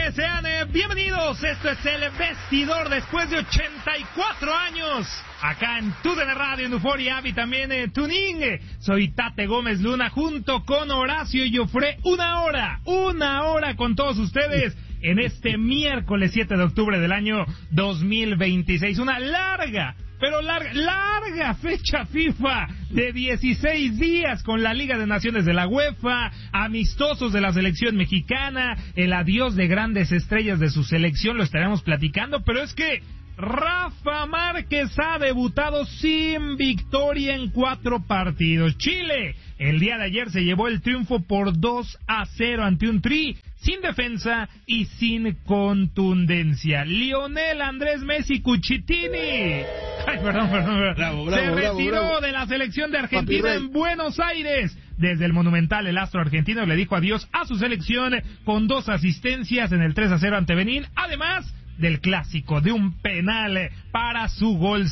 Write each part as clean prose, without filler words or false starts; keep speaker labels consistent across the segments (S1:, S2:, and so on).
S1: noches, sean bienvenidos. Esto es El Vestidor después de 84 años. Acá en TUDN Radio, en Euforia App y también en TuneIn. Soy Tate Gómez Luna junto con Horacio Joffre. Una hora con todos ustedes en este miércoles 7 de octubre del año 2026. Una larga fecha FIFA de 16 días con la Liga de Naciones de la UEFA, amistosos de la selección mexicana, el adiós de grandes estrellas de su selección, lo estaremos platicando, pero es que Rafa Márquez ha debutado sin victoria en 4 partidos. Chile, el día de ayer se llevó el triunfo por 2-0 ante un Tri sin defensa y sin contundencia. Lionel Andrés Messi Cuchitini,
S2: Bravo,
S1: se retiró de la selección de Argentina en Buenos Aires. Desde el Monumental, el astro argentino le dijo adiós a su selección con 2 asistencias en el 3-0 ante Benín, además del clásico, de un penal para su gol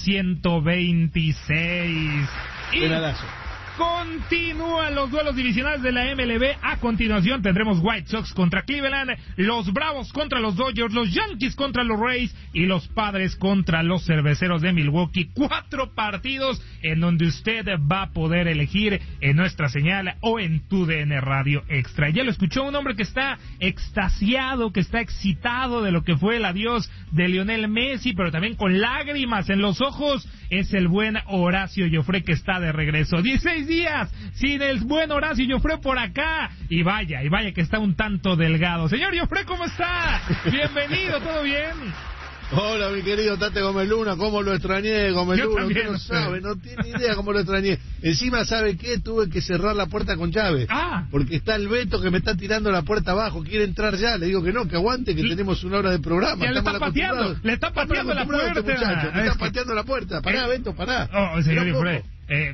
S1: 126.
S2: Penalazo.
S1: Continúan los duelos divisionales de la MLB. A continuación tendremos White Sox contra Cleveland, los Bravos contra los Dodgers, los Yankees contra los Rays y los Padres contra los Cerveceros de Milwaukee. 4 partidos en donde usted va a poder elegir en nuestra señal o en TUDN Radio Extra. Ya lo escuchó un hombre que está extasiado, que está excitado de lo que fue el adiós de Lionel Messi, pero también con lágrimas en los ojos. Es el buen Horacio Joffre que está de regreso. 16 días sin el buen Horacio Joffre por acá. Y vaya que está un tanto delgado. Señor Joffre, ¿cómo está? Bienvenido, ¿todo bien?
S2: Hola, mi querido Tate Gómez Luna, cómo lo extrañé, Gómez Luna, usted no sabe, no tiene idea cómo lo extrañé. Encima, ¿sabe qué? Tuve que cerrar la puerta con llave. Porque está el Beto que me está tirando la puerta abajo, quiere entrar ya, le digo que no, que aguante, que tenemos 1 hora de programa.
S1: Ya le está pateando la puerta.
S2: Este muchacho, me está pateando la puerta, pará, Beto, pará.
S1: Oh, señor Joffre.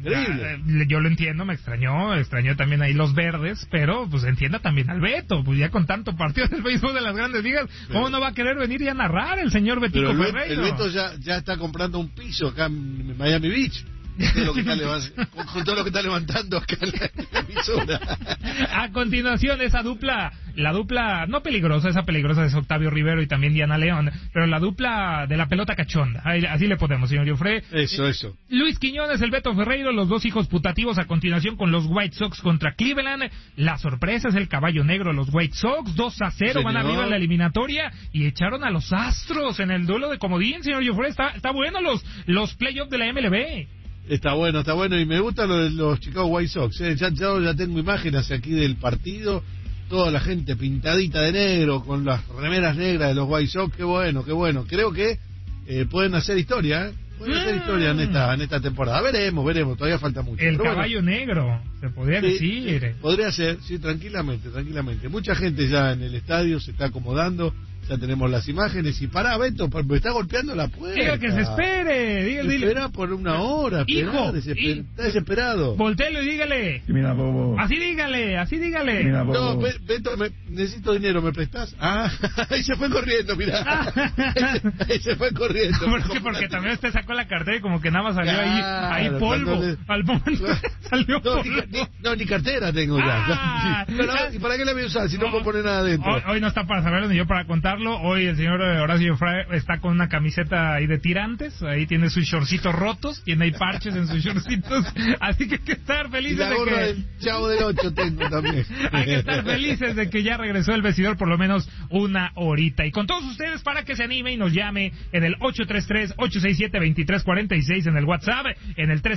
S1: Yo lo entiendo, me extrañó también ahí los verdes, pero pues entienda también al Beto, pues ya con tanto partido del béisbol de las grandes ligas, ¿cómo no va a querer venir y a narrar el señor Betico Ferreiro?
S2: El Beto ya está comprando un piso acá en Miami Beach. Con todo lo que está levantando acá en la emisora.
S1: A continuación, la dupla no peligrosa, esa peligrosa es Octavio Rivero y también Diana León, pero la dupla de la pelota cachonda, así le podemos, señor Joffre.
S2: Eso.
S1: Luis Quiñones, el Beto Ferreiro, los 2 hijos putativos. A continuación con los White Sox contra Cleveland. La sorpresa es el caballo negro, los White Sox, 2-0, van arriba en la eliminatoria y echaron a los Astros en el duelo de comodín, señor Joffre. Está bueno los playoffs de la MLB.
S2: Está bueno, y me gustan los Chicago White Sox. Ya tengo imágenes aquí del partido, toda la gente pintadita de negro, con las remeras negras de los White Sox. Qué bueno. Creo que pueden hacer historia, Pueden hacer historia en esta temporada. Veremos, todavía falta mucho.
S1: El caballo negro, se podría decir.
S2: Podría ser, sí, tranquilamente. Mucha gente ya en el estadio se está acomodando. Ya tenemos las imágenes y pará, Beto, me está golpeando la puerta.
S1: Diga que se espere, dígale.
S2: Espera por 1 hora,
S1: hijo,
S2: está desesperado.
S1: Voltelo y dígale.
S3: Mira, bobo.
S1: Así dígale.
S3: Mira,
S2: no, Beto, necesito dinero, ¿me prestás? Ahí se fue corriendo, mirá. Ahí se fue corriendo.
S1: Porque también usted sacó la cartera y como que nada más salió ahí polvo. Al momento salió polvo.
S2: Ni cartera tengo ya. ¿Y para qué la voy a usar si no puedo poner nada adentro?
S1: Hoy no está para saberlo ni yo para contar. Hoy el señor Horacio Joffre está con una camiseta ahí de tirantes, ahí tiene sus shortcitos rotos, tiene ahí parches en sus shortcitos, así que hay que estar felices
S2: de que... del Chavo del 8 tengo también.
S1: Hay que estar felices de que ya regresó el vestidor por lo menos 1 horita. Y con todos ustedes para que se anime y nos llame en el 833-867-2346, en el WhatsApp, en el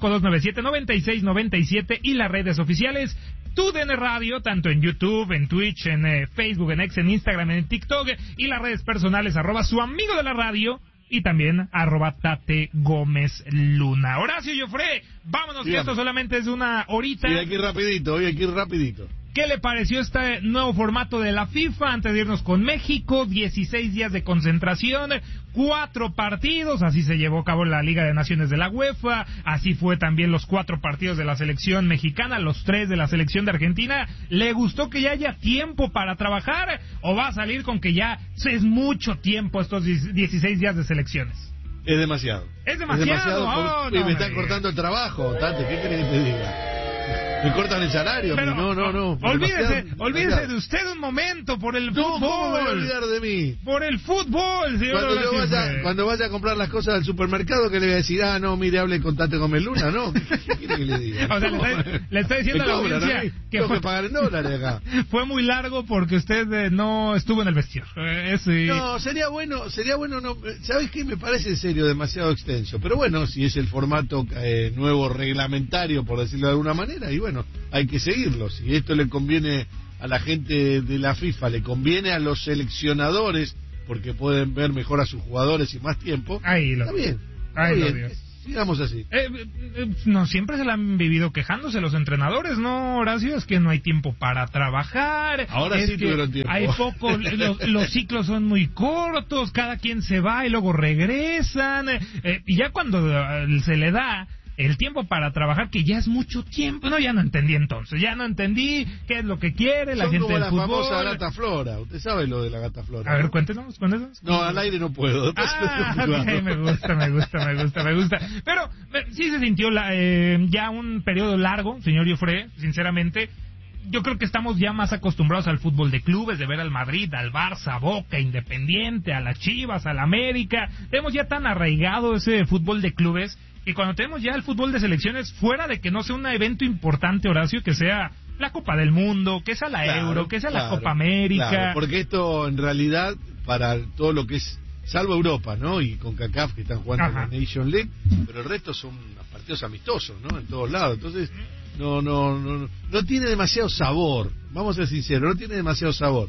S1: 305-297-9697 y las redes oficiales TUDN Radio, tanto en YouTube, en Twitch, en Facebook, en X, en Instagram, en TikTok y las redes personales @su amigo de la radio y también @Tate Gómez Luna. Horacio Joffre, vámonos, que esto solamente es 1 horita.
S2: Voy aquí rapidito.
S1: ¿Qué le pareció este nuevo formato de la FIFA? Antes de irnos con México, 16 días de concentración, 4 partidos, así se llevó a cabo la Liga de Naciones de la UEFA, así fue también los 4 partidos de la selección mexicana, los 3 de la selección de Argentina. ¿Le gustó que ya haya tiempo para trabajar o va a salir con que ya es mucho tiempo estos 16 días de selecciones?
S2: Es demasiado.
S1: Es demasiado.
S2: Me están cortando el trabajo, Tate, ¿qué querés que te diga? Me cortan el salario.
S1: Pero,
S2: no.
S1: Olvídese de usted un momento por el fútbol.
S2: ¿Cómo voy a olvidar de mí?
S1: Por el fútbol, señor.
S2: Cuando vaya a comprar las cosas al supermercado, que le voy a decir, no, mire, hable con Tate Gómez Luna, ¿no? ¿Qué quiere que le diga?
S1: O sea, le está diciendo a la audiencia que
S2: tengo que pagar en dólares acá.
S1: Fue muy largo porque usted no estuvo en el vestidor.
S2: No, sería bueno, no. ¿Sabes qué? Me parece en serio demasiado extenso. Pero bueno, si es el formato nuevo reglamentario, por decirlo de alguna manera, y bueno, hay que seguirlo. Si esto le conviene a la gente de la FIFA, le conviene a los seleccionadores, porque pueden ver mejor a sus jugadores y más tiempo, está bien. Sigamos así.
S1: No, siempre se la han vivido quejándose los entrenadores, ¿no, Horacio? Es que no hay tiempo para trabajar.
S2: Ahora sí tuvieron tiempo.
S1: Hay poco, los ciclos son muy cortos, cada quien se va y luego regresan. Y ya cuando se le da el tiempo para trabajar, que ya es mucho tiempo. No, ya no entendí entonces. Ya no entendí qué es lo que quiere la gente del fútbol.
S2: Son como la famosa gata flora. Usted sabe lo de la gata flora.
S1: A ver, cuéntenos.
S2: No, al aire no puedo.
S1: Okay, me gusta. Pero sí se sintió ya un periodo largo, señor Giuffre, sinceramente. Yo creo que estamos ya más acostumbrados al fútbol de clubes, de ver al Madrid, al Barça, Boca, Independiente, a las Chivas, al América. Tenemos ya tan arraigado ese fútbol de clubes, y cuando tenemos ya el fútbol de selecciones, fuera de que no sea un evento importante, Horacio, que sea la Copa del Mundo, que sea la Euro, que sea la Copa América.
S2: Claro, porque esto en realidad, para todo lo que es, salvo Europa, ¿no? Y con CONCACAF, que están jugando en la Nation League, pero el resto son partidos amistosos, ¿no? En todos lados. Entonces, no tiene demasiado sabor. Vamos a ser sinceros, no tiene demasiado sabor.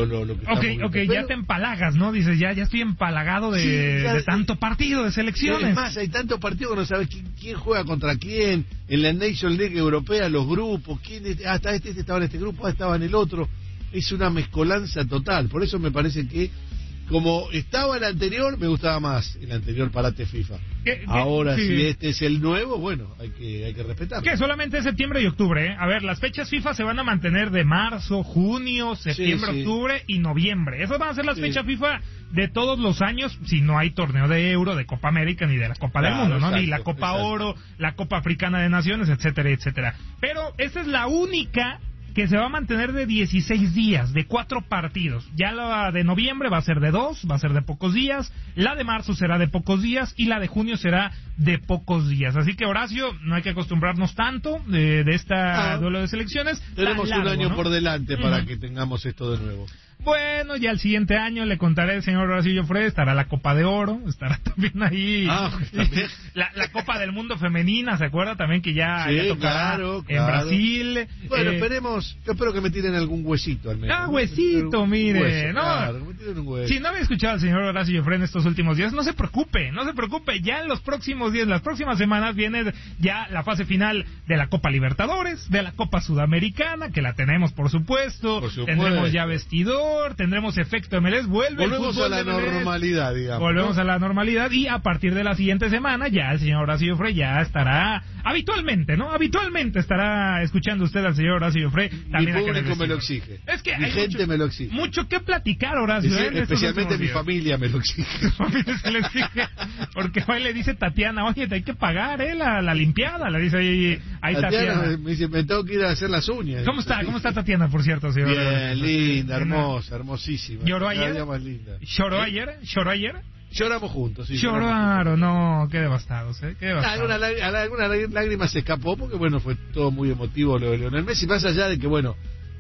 S1: Okay, ya te empalagas, ¿no? Dices, ya estoy empalagado de tanto partido de selecciones.
S2: Es más, hay tanto partido que no sabes quién juega contra quién. En la Nation League Europea, los grupos, hasta este estaba en este grupo, estaba en el otro. Es una mezcolanza total. Por eso me parece que, como estaba el anterior, me gustaba más el anterior parate FIFA. Ahora, si este es el nuevo, bueno, hay que respetarlo.
S1: Que solamente es septiembre y octubre, ¿eh? A ver, las fechas FIFA se van a mantener de marzo, junio, septiembre, octubre y noviembre. Esas van a ser las fechas FIFA de todos los años, si no hay torneo de Euro, de Copa América, ni de la Copa del Mundo, ¿no? Exacto, ni la Copa Oro, la Copa Africana de Naciones, etcétera, etcétera. Pero esta es la única que se va a mantener de 16 días, de 4 partidos. Ya la de noviembre va a ser de 2, va a ser de pocos días, la de marzo será de pocos días y la de junio será de pocos días. Así que, Horacio, no hay que acostumbrarnos tanto de esta duelo de selecciones.
S2: Tenemos un año, ¿no?, por delante para que tengamos esto de nuevo.
S1: Bueno, ya el siguiente año le contaré al señor Horacio Giuffre, estará la Copa de Oro, estará también ahí
S2: ¿también?
S1: La Copa del Mundo femenina, ¿se acuerda? También que ya tocará
S2: claro.
S1: en Brasil.
S2: Bueno, esperemos, yo espero que me tiren algún huesito al menos.
S1: Huesito, mire,
S2: hueso,
S1: ¿no?
S2: Claro, me tiren un hueso.
S1: Si no había escuchado al señor Horacio Giuffre en estos últimos días, no se preocupe, ya en los próximos días, las próximas semanas viene ya la fase final de la Copa Libertadores, de la Copa Sudamericana, que la tenemos por supuesto. Tendremos ya vestidor, tendremos efecto MLS,
S2: volvemos a la normalidad, digamos.
S1: Volvemos a la normalidad y a partir de la siguiente semana ya el señor Horacio Giuffre ya estará habitualmente, ¿no? Habitualmente estará escuchando usted al señor Horacio Giuffre.
S2: Mi público me lo exige.
S1: Es que
S2: mi
S1: hay
S2: gente me lo exige.
S1: Mucho que platicar, Horacio.
S2: Especialmente mi familia me lo exige.
S1: Mi familia se le exige. Porque hoy le dice Tatiana, oye, hay que pagar la limpiada. Le dice ahí Tatiana.
S2: Me dice, me tengo que ir a hacer las uñas.
S1: ¿Cómo está Tatiana, por cierto, señor?
S2: Bien, linda, hermosa, hermosísima.
S1: ¿Lloró ayer? ¿Lloró ayer?
S2: Lloramos juntos, sí.
S1: Lloraron, no, qué devastados, ¿eh? Qué devastados.
S2: Alguna lágrima se escapó porque, bueno, fue todo muy emotivo lo de Lionel Messi, más allá de que, bueno,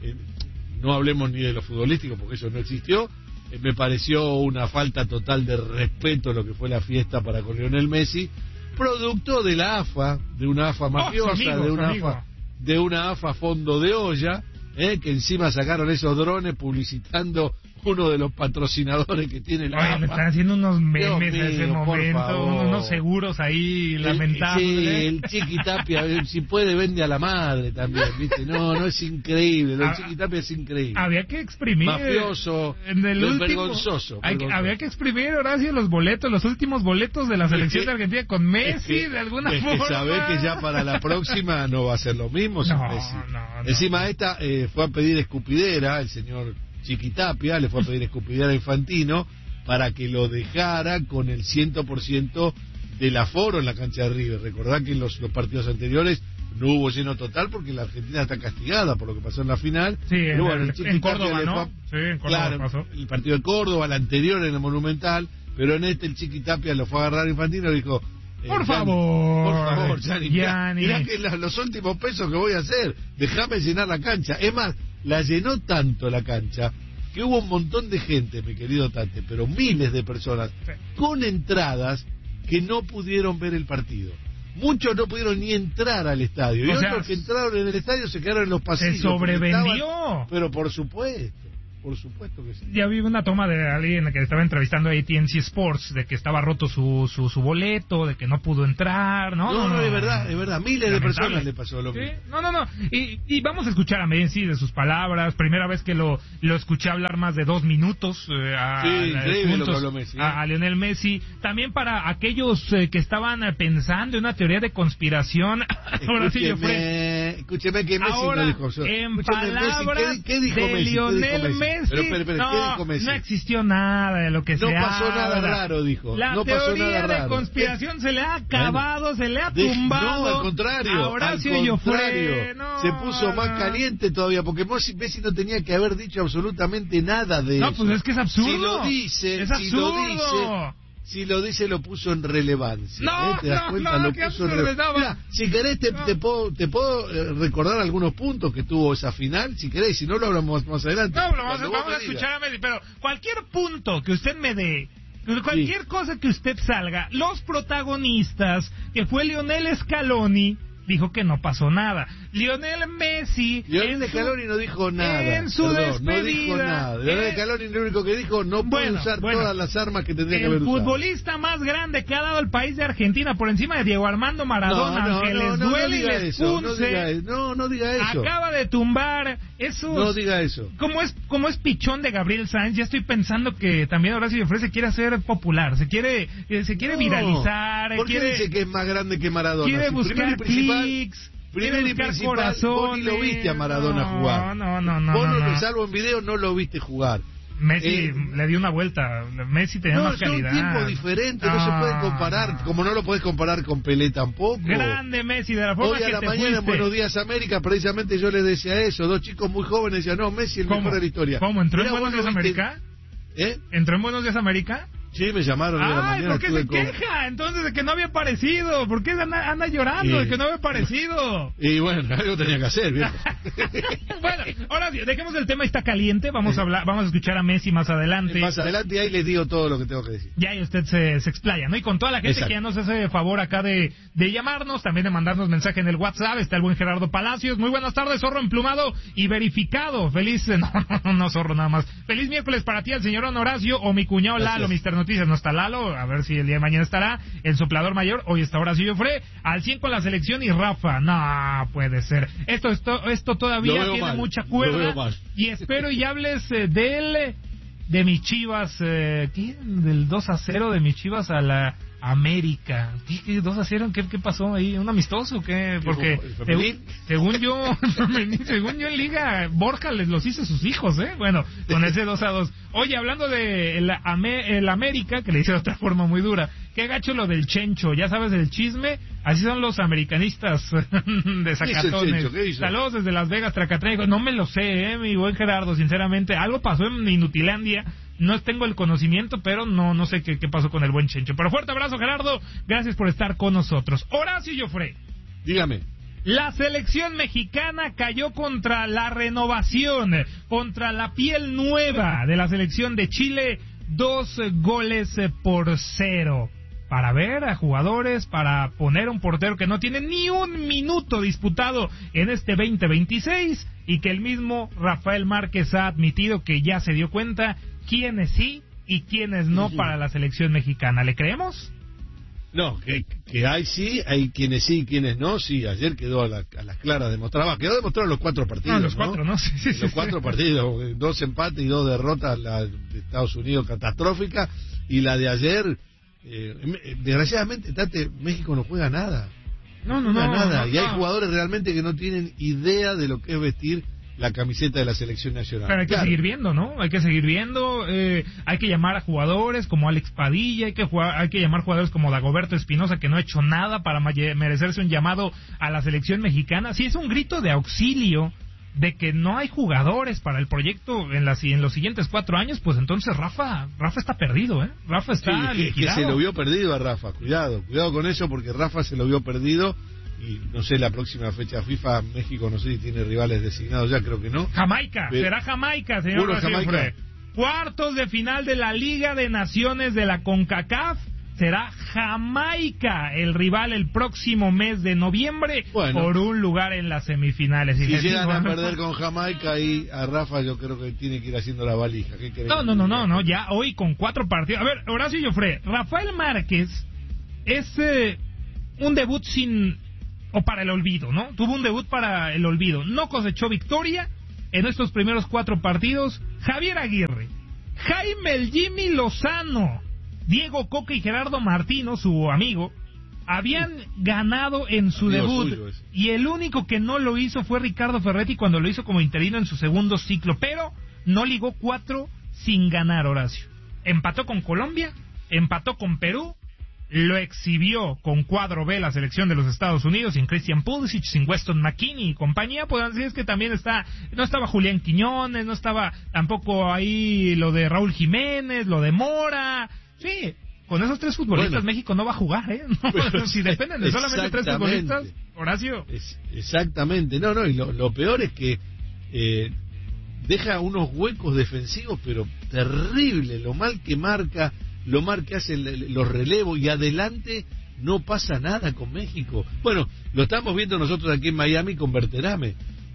S2: no hablemos ni de lo futbolístico porque eso no existió. Me pareció una falta total de respeto lo que fue la fiesta para con Lionel Messi, producto de la AFA, de una AFA mafiosa, de una AFA fondo de olla, que encima sacaron esos drones publicitando uno de los patrocinadores que tiene la AFA.
S1: Le están haciendo unos memes en ese momento, unos seguros ahí lamentables.
S2: Sí, el Chiquitapia, si puede vende a la madre también, ¿viste? No es increíble, el Chiquitapia es increíble.
S1: Había que exprimir.
S2: Mafioso, vergonzoso.
S1: Había que exprimir, Horacio, los últimos boletos de la selección de Argentina con Messi, de alguna forma.
S2: Sabés que ya para la próxima no va a ser lo mismo sin Messi. Encima esta fue a pedir escupidera, el señor Chiquitapia le fue a pedir escupidera a Infantino para que lo dejara con el 100% del aforo en la cancha de River. Recordá que en los partidos anteriores no hubo lleno total porque la Argentina está castigada por lo que pasó en la final.
S1: Sí, en
S2: Córdoba,
S1: Córdoba, ¿no? Sí, en Córdoba
S2: claro,
S1: pasó.
S2: El partido de Córdoba, el anterior en el Monumental, pero en el Chiqui Tapia lo fue a agarrar Infantino y dijo...
S1: Por favor,
S2: Gianni,
S1: Gianni.
S2: mirá que los últimos pesos que voy a hacer, déjame llenar la cancha. Es más, la llenó tanto la cancha que hubo un montón de gente, mi querido Tate, pero miles de personas, con entradas que no pudieron ver el partido. Muchos no pudieron ni entrar al estadio. Y otros que entraron en el estadio se quedaron en los pasillos.
S1: Se sobrevendió.
S2: Pero por supuesto que sí.
S1: Ya vi una toma de alguien que estaba entrevistando a AT&T Sports de que estaba roto su boleto, de que no pudo entrar, ¿no?
S2: No, es verdad, miles de personas le pasó lo mismo.
S1: No. Y vamos a escuchar a Messi de sus palabras. Primera vez que lo escuché hablar más de 2 minutos
S2: increíble lo que habló Messi,
S1: a Lionel Messi. También para aquellos que estaban pensando en una teoría de conspiración. Ahora sí,
S2: escúcheme que Messi
S1: ahora,
S2: no dijo eso.
S1: En palabras
S2: ¿Qué dijo
S1: de
S2: Messi?
S1: Lionel Messi.
S2: Pero, ¿qué dijo Messi?
S1: No existió nada de lo que se habla.
S2: No pasó nada raro, dijo.
S1: La
S2: no pasó
S1: teoría
S2: nada
S1: de
S2: raro.
S1: conspiración se le ha acabado, se le ha tumbado.
S2: No, al contrario.
S1: A Horacio Joffre,
S2: se puso más caliente todavía, porque Messi no tenía que haber dicho absolutamente nada de eso.
S1: No, pues es que es absurdo.
S2: Si lo dice,
S1: es absurdo.
S2: Si lo dice, lo puso en relevancia.
S1: No,
S2: ¿Te das cuenta? Lo puso en relevancia. Mira, si querés, te puedo recordar algunos puntos que tuvo esa final. Si querés, si no, lo hablamos más adelante.
S1: No, vamos a escuchar a Messi. Pero cualquier punto que usted me dé, cualquier cosa que usted salga, los protagonistas, que fue Lionel Scaloni, dijo que no pasó nada. Lionel Messi...
S2: Lionel Scaloni no dijo nada.
S1: En su despedida...
S2: No dijo nada. Lionel Scaloni lo único que dijo, no puede usar todas las armas que tendría que haber usado.
S1: El futbolista más grande que ha dado el país de Argentina por encima de Diego Armando Maradona, aunque les duele y les punce...
S2: No diga eso.
S1: Acaba de tumbar esos...
S2: No diga eso.
S1: Como es pichón de Gabriel Sainz, ya estoy pensando que también Horacio Joffre se quiere hacer popular, se quiere viralizar...
S2: ¿Por qué dice que es más grande que Maradona?
S1: Quiere buscar clics...
S2: Primero y principal, vos ni lo viste a Maradona jugar.
S1: No.
S2: Salvo en video, no lo viste jugar.
S1: Messi le dio una vuelta. Messi tenía más calidad.
S2: Es un tiempo diferente, no se puede comparar. Como no lo podés comparar con Pelé tampoco.
S1: Grande Messi, de la forma
S2: hoy a
S1: que
S2: la
S1: te
S2: mañana
S1: fuiste.
S2: en Buenos Días América, precisamente yo les decía eso. 2 chicos muy jóvenes decían, no, Messi el mejor de la historia.
S1: ¿Cómo? ¿Entró en Buenos Días América? ¿Entró en Buenos Días América?
S2: Sí, me llamaron de la mañana.
S1: ¿Por qué se queja entonces de que no había aparecido? ¿Por qué anda llorando de que no había aparecido?
S2: Y bueno, algo tenía que hacer, viejo.
S1: Bueno, ahora dejemos el tema, está caliente. Vamos a escuchar a Messi más adelante.
S2: Más adelante ahí les digo todo lo que tengo que decir.
S1: Ya y usted se explaya, ¿no? Y con toda la gente que ya nos hace favor acá de llamarnos, también de mandarnos mensaje en el WhatsApp, está el buen Gerardo Palacios. Muy buenas tardes, zorro emplumado y verificado. Feliz, no zorro nada más. Feliz miércoles para ti, el señor Horacio, o mi cuñado Lalo, Mr. Noticias. No está Lalo, a ver si el día de mañana estará. El soplador mayor, hoy está Horacio Joffre, al 100 con la selección y Rafa. No puede ser. Esto todavía tiene mucha cuerda. Y espero y hables de mis Chivas, ¿qué? Del 2-0 de mis Chivas a la América. ¿Qué 2-0? ¿Qué pasó ahí? ¿Un amistoso o qué? Porque según yo en Liga, Borja los hizo sus hijos, ¿eh? Bueno, con ese 2-2. Oye, hablando de el América, que le hice de otra forma muy dura, qué gacho lo del Chencho, ya sabes del chisme, así son los americanistas de Zacatones. Saludos desde Las Vegas, Tracatraigo. No me lo sé, mi buen Gerardo, sinceramente, algo pasó en Inutilandia. No tengo el conocimiento, pero no sé qué pasó con el buen Chencho. Pero fuerte abrazo, Gerardo. Gracias por estar con nosotros. Horacio Joffre.
S2: Dígame.
S1: La selección mexicana cayó contra la renovación, contra la piel nueva de la selección de Chile, 2-0. Para ver a jugadores, para poner un portero que no tiene ni un minuto disputado en este 2026 y que el mismo Rafael Márquez ha admitido que ya se dio cuenta quiénes sí y quiénes no para la selección mexicana. ¿Le creemos?
S2: No, que hay sí, hay quienes sí y quienes no. Sí, ayer quedó a las claras demostrado. Quedó demostrado en los 4 partidos.
S1: Los 4, ¿no? Sí,
S2: los 4 partidos, 2 empates y 2 derrotas, la de Estados Unidos catastrófica y la de ayer. Desgraciadamente, Tate, México no juega nada. No juega nada. Y hay jugadores realmente que no tienen idea de lo que es vestir la camiseta de la selección nacional.
S1: Pero hay que seguir viendo, ¿no? Hay que seguir viendo, hay que llamar a jugadores como Alex Padilla, hay que llamar jugadores como Dagoberto Espinosa, que no ha hecho nada para merecerse un llamado a la selección mexicana. Sí, es un grito de auxilio de que no hay jugadores para el proyecto en los siguientes 4 años, pues entonces Rafa está perdido, ¿eh? Rafa está liquidado.
S2: Que se lo vio perdido a Rafa, cuidado con eso, porque Rafa se lo vio perdido, y no sé, la próxima fecha FIFA, México no sé si tiene rivales designados ya, creo que no.
S1: Jamaica, será Jamaica, señor Jamaica. Cuartos de final de la Liga de Naciones de la CONCACAF. Será Jamaica el rival el próximo mes de noviembre, por un lugar en las semifinales.
S2: Si llegan a perder con Jamaica, y a Rafa yo creo que tiene que ir haciendo la valija. ¿Qué querés?
S1: No, ya hoy con 4 partidos. A ver, Horacio Joffre, Rafael Márquez es un debut para el olvido, ¿no? Tuvo un debut para el olvido. No cosechó victoria en estos primeros 4 partidos. Javier Aguirre, Jaime el Jimmy Lozano, Diego Coca y Gerardo Martino, su amigo, habían ganado en su debut, y el único que no lo hizo fue Ricardo Ferretti cuando lo hizo como interino en su segundo ciclo, pero no ligó 4 sin ganar, Horacio. Empató con Colombia, empató con Perú, lo exhibió con cuadro B la selección de los Estados Unidos, sin Christian Pulisic, sin Weston McKennie y compañía. Pues así es que también no estaba Julián Quiñones, no estaba tampoco ahí lo de Raúl Jiménez, lo de Mora. Sí, con esos 3 futbolistas México no va a jugar, ¿eh? No, si dependen de solamente 3 futbolistas, Horacio.
S2: Exactamente, no, y lo peor es que deja unos huecos defensivos, pero terrible, lo mal que marca, lo mal que hace los relevos, y adelante no pasa nada con México. Bueno, lo estamos viendo nosotros aquí en Miami con Berterame,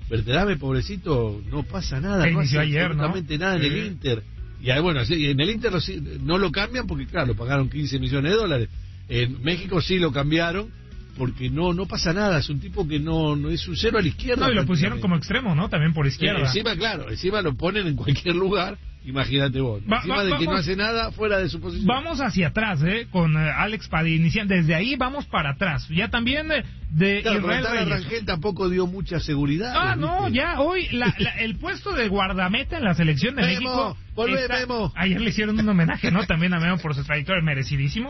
S2: pobrecito, no pasa nada, no hace absolutamente nada en el Inter. Y bueno, en el Inter no lo cambian porque, claro, lo pagaron $15 millones. En México sí lo cambiaron porque no pasa nada. Es un tipo que no es un cero a la izquierda.
S1: No, y lo pusieron como extremo, ¿no? También por izquierda.
S2: Encima lo ponen en cualquier lugar. Imagínate vos. Encima de que no hace nada fuera de su posición.
S1: Vamos hacia atrás, con Alex Padilla. Desde ahí vamos para atrás. Ya también de Israel Reyes.
S2: Rangel tampoco dio mucha seguridad.
S1: Ya hoy el puesto de guardameta en la selección de México.
S2: Memo.
S1: Ayer le hicieron un homenaje, ¿no? También a Memo por su trayectoria, merecidísimo.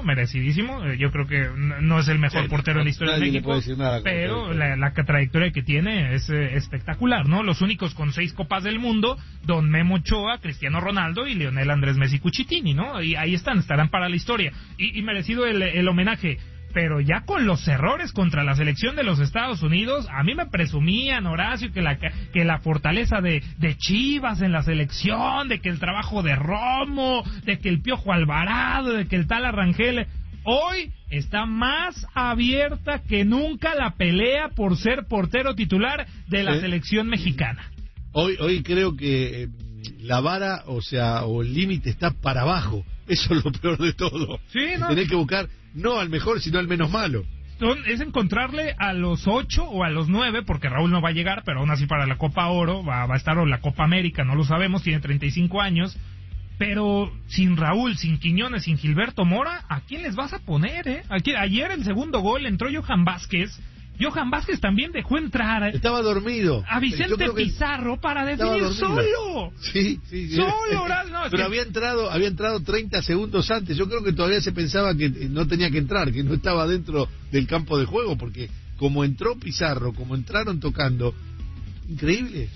S1: Yo creo que no es el mejor portero en la historia de México, pero la trayectoria que tiene es espectacular, ¿no? Los únicos con 6 Copas del Mundo, Don Memo Ochoa, Cristiano Ronaldo y Lionel Andrés Messi Cuchitini, ¿no? Y ahí estarán para la historia. Y merecido el homenaje. Pero ya con los errores contra la selección de los Estados Unidos, a mí me presumían, Horacio, que la fortaleza de Chivas en la selección, de que el trabajo de Romo, de que el Piojo Alvarado, de que el tal Rangel. Hoy está más abierta que nunca la pelea por ser portero titular de la selección mexicana.
S2: Hoy creo que la vara, o el límite está para abajo. Eso es lo peor de todo.
S1: Sí, ¿no?
S2: Tenés que buscar no al mejor, sino al menos malo.
S1: Es encontrarle a los 8 o a los 9, porque Raúl no va a llegar, pero aún así para la Copa Oro va a estar, o la Copa América, no lo sabemos, tiene 35 años. Pero sin Raúl, sin Quiñones, sin Gilberto Mora, ¿a quién les vas a poner, Ayer el segundo gol entró Johan Vázquez. Johan Vázquez también dejó entrar.
S2: Estaba dormido.
S1: A Vicente Pizarro para definir solo.
S2: Sí.
S1: Solo,
S2: pero había entrado 30 segundos antes. Yo creo que todavía se pensaba que no tenía que entrar, que no estaba dentro del campo de juego, porque como entró Pizarro, como entraron tocando, increíble.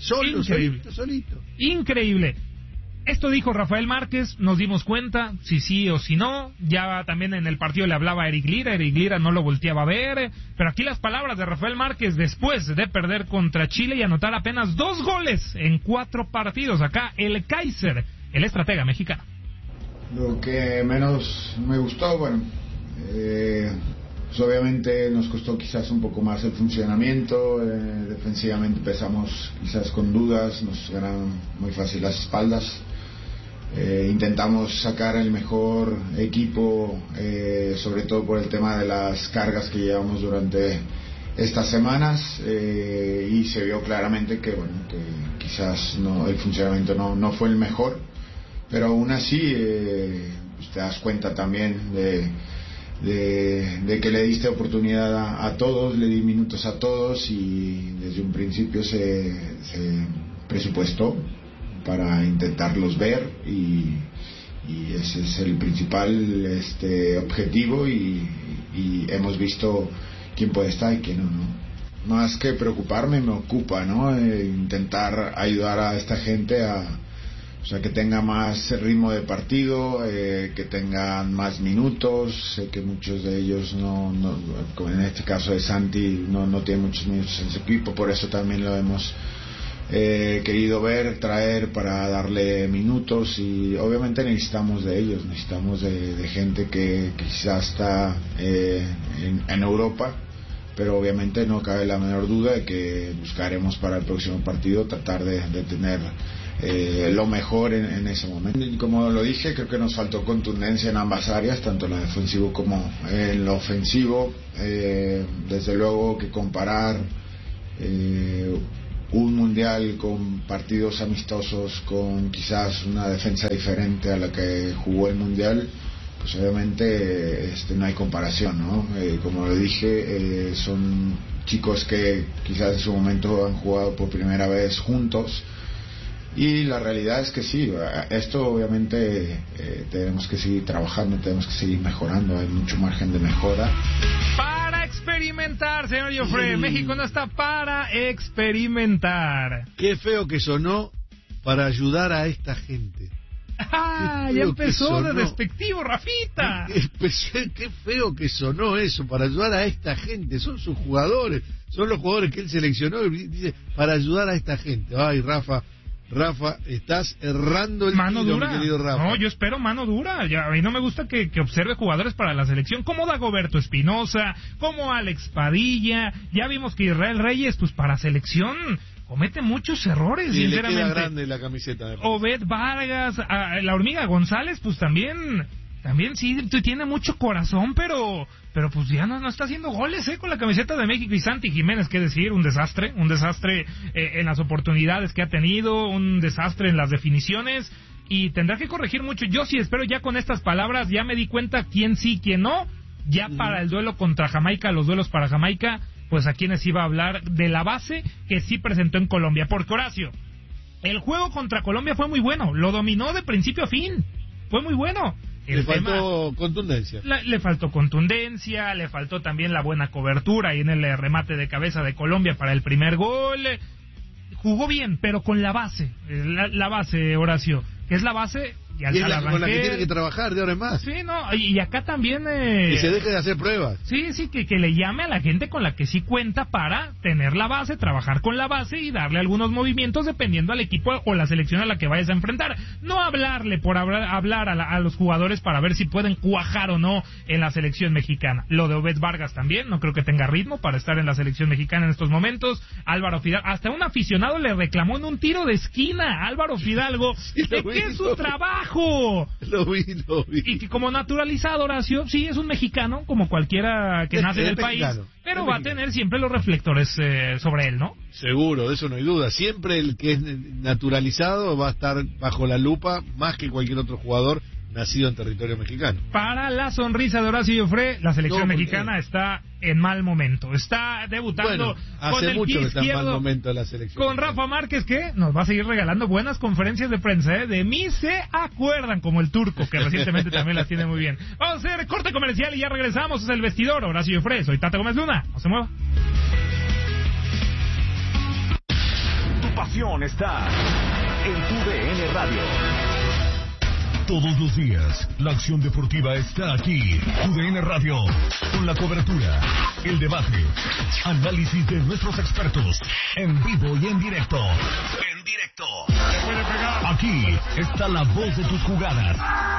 S2: Solito.
S1: Increíble. Esto dijo Rafael Márquez, nos dimos cuenta, si sí o si no. Ya también en el partido le hablaba a Eric Lira no lo volteaba a ver. Pero aquí las palabras de Rafael Márquez después de perder contra Chile y anotar apenas 2 goles en 4 partidos. Acá el Kaiser, el estratega mexicano.
S3: Lo que menos me gustó, pues obviamente nos costó quizás un poco más el funcionamiento. Defensivamente empezamos quizás con dudas, nos ganaron muy fácil las espaldas. Intentamos sacar el mejor equipo, sobre todo por el tema de las cargas que llevamos durante estas semanas, y se vio claramente que quizás el funcionamiento no fue el mejor, pero aún así pues te das cuenta también de que le diste oportunidad a todos, le di minutos a todos, y desde un principio se presupuesto para intentarlos ver y ese es el principal objetivo y hemos visto quién puede estar y quién no. Más que preocuparme, me ocupa, ¿no? Intentar ayudar a esta gente o sea, que tenga más ritmo de partido, que tengan más minutos. Sé que muchos de ellos como en este caso de Santi, no tienen muchos minutos en su equipo, por eso también lo hemos querido traer para darle minutos, y obviamente necesitamos de ellos, necesitamos de gente que quizás está en Europa, pero obviamente no cabe la menor duda de que buscaremos para el próximo partido tratar de tener lo mejor en ese momento. Y como lo dije, creo que nos faltó contundencia en ambas áreas, tanto en lo defensivo como en lo ofensivo. Desde luego que comparar un mundial con partidos amistosos con quizás una defensa diferente a la que jugó el mundial, pues obviamente no hay comparación, ¿no? Como lo dije, son chicos que quizás en su momento han jugado por primera vez juntos, y la realidad es que sí, esto obviamente tenemos que seguir trabajando, tenemos que seguir mejorando, hay mucho margen de mejora.
S1: Para experimentar, señor Joffre, México no está para experimentar.
S2: Qué feo que sonó para ayudar a esta gente.
S1: ¡Ah! Ya empezó de despectivo, Rafita.
S2: Qué feo que sonó eso, para ayudar a esta gente. Son sus jugadores, son los jugadores que él seleccionó y dice, para ayudar a esta gente. Ay, Rafa, estás errando el
S1: mano
S2: tiro,
S1: dura.
S2: mi querido Rafa.
S1: No, yo espero mano dura. A mí no me gusta que observe jugadores para la selección como Dagoberto Espinosa, como Alex Padilla. Ya vimos que Israel Reyes, pues para selección comete muchos errores,
S2: y
S1: sinceramente.
S2: Le queda grande la camiseta.
S1: Obed Vargas, la Hormiga González, pues también sí tiene mucho corazón, pero pues ya no está haciendo goles con la camiseta de México. Y Santi Jiménez, qué decir, un desastre en las oportunidades que ha tenido, un desastre en las definiciones, y tendrá que corregir mucho. Yo sí espero, ya con estas palabras ya me di cuenta quién sí, quién no, ya para el duelo contra Jamaica, los duelos para Jamaica, pues a quienes iba a hablar de la base que sí presentó en Colombia. Porque, Horacio, el juego contra Colombia fue muy bueno, lo dominó de principio a fin, fue muy bueno.
S2: Le faltó contundencia.
S1: Le faltó contundencia, le faltó también la buena cobertura y en el remate de cabeza de Colombia para el primer gol. Jugó bien, pero con la base, la base, Horacio, que es la base. Y
S2: es con la que tiene que trabajar de ahora en más.
S1: Sí, no, y acá también...
S2: y se deje de hacer pruebas.
S1: Sí, que le llame a la gente con la que sí cuenta para tener la base, trabajar con la base y darle algunos movimientos dependiendo al equipo o la selección a la que vayas a enfrentar. No hablarle por hablar a los jugadores para ver si pueden cuajar o no en la selección mexicana. Lo de Obed Vargas también, no creo que tenga ritmo para estar en la selección mexicana en estos momentos. Álvaro Fidalgo, hasta un aficionado le reclamó en un tiro de esquina a Álvaro Fidalgo de que es su trabajo.
S2: Lo vi.
S1: Y que como naturalizado, Horacio, sí, es un mexicano como cualquiera que nace del país, pero va a tener siempre los reflectores sobre él, ¿no?
S2: Seguro, de eso no hay duda. Siempre el que es naturalizado va a estar bajo la lupa más que cualquier otro jugador nacido en territorio mexicano.
S1: Para la sonrisa de Horacio Joffre, la selección mexicana está en mal momento. Está debutando con el pie izquierdo,
S2: mal momento la selección
S1: con Rafa Márquez, que nos va a seguir regalando buenas conferencias de prensa. De mí se acuerdan, como el turco, que recientemente también las tiene muy bien. Vamos a hacer corte comercial y ya regresamos. Es El Vestidor. Horacio Joffre, soy Tata Gómez Luna. No se mueva.
S4: Tu pasión está en tu DN Radio. Todos los días, la acción deportiva está aquí. TUDN Radio, con la cobertura, el debate, análisis de nuestros expertos, en vivo y en directo. Aquí está la voz de tus jugadas.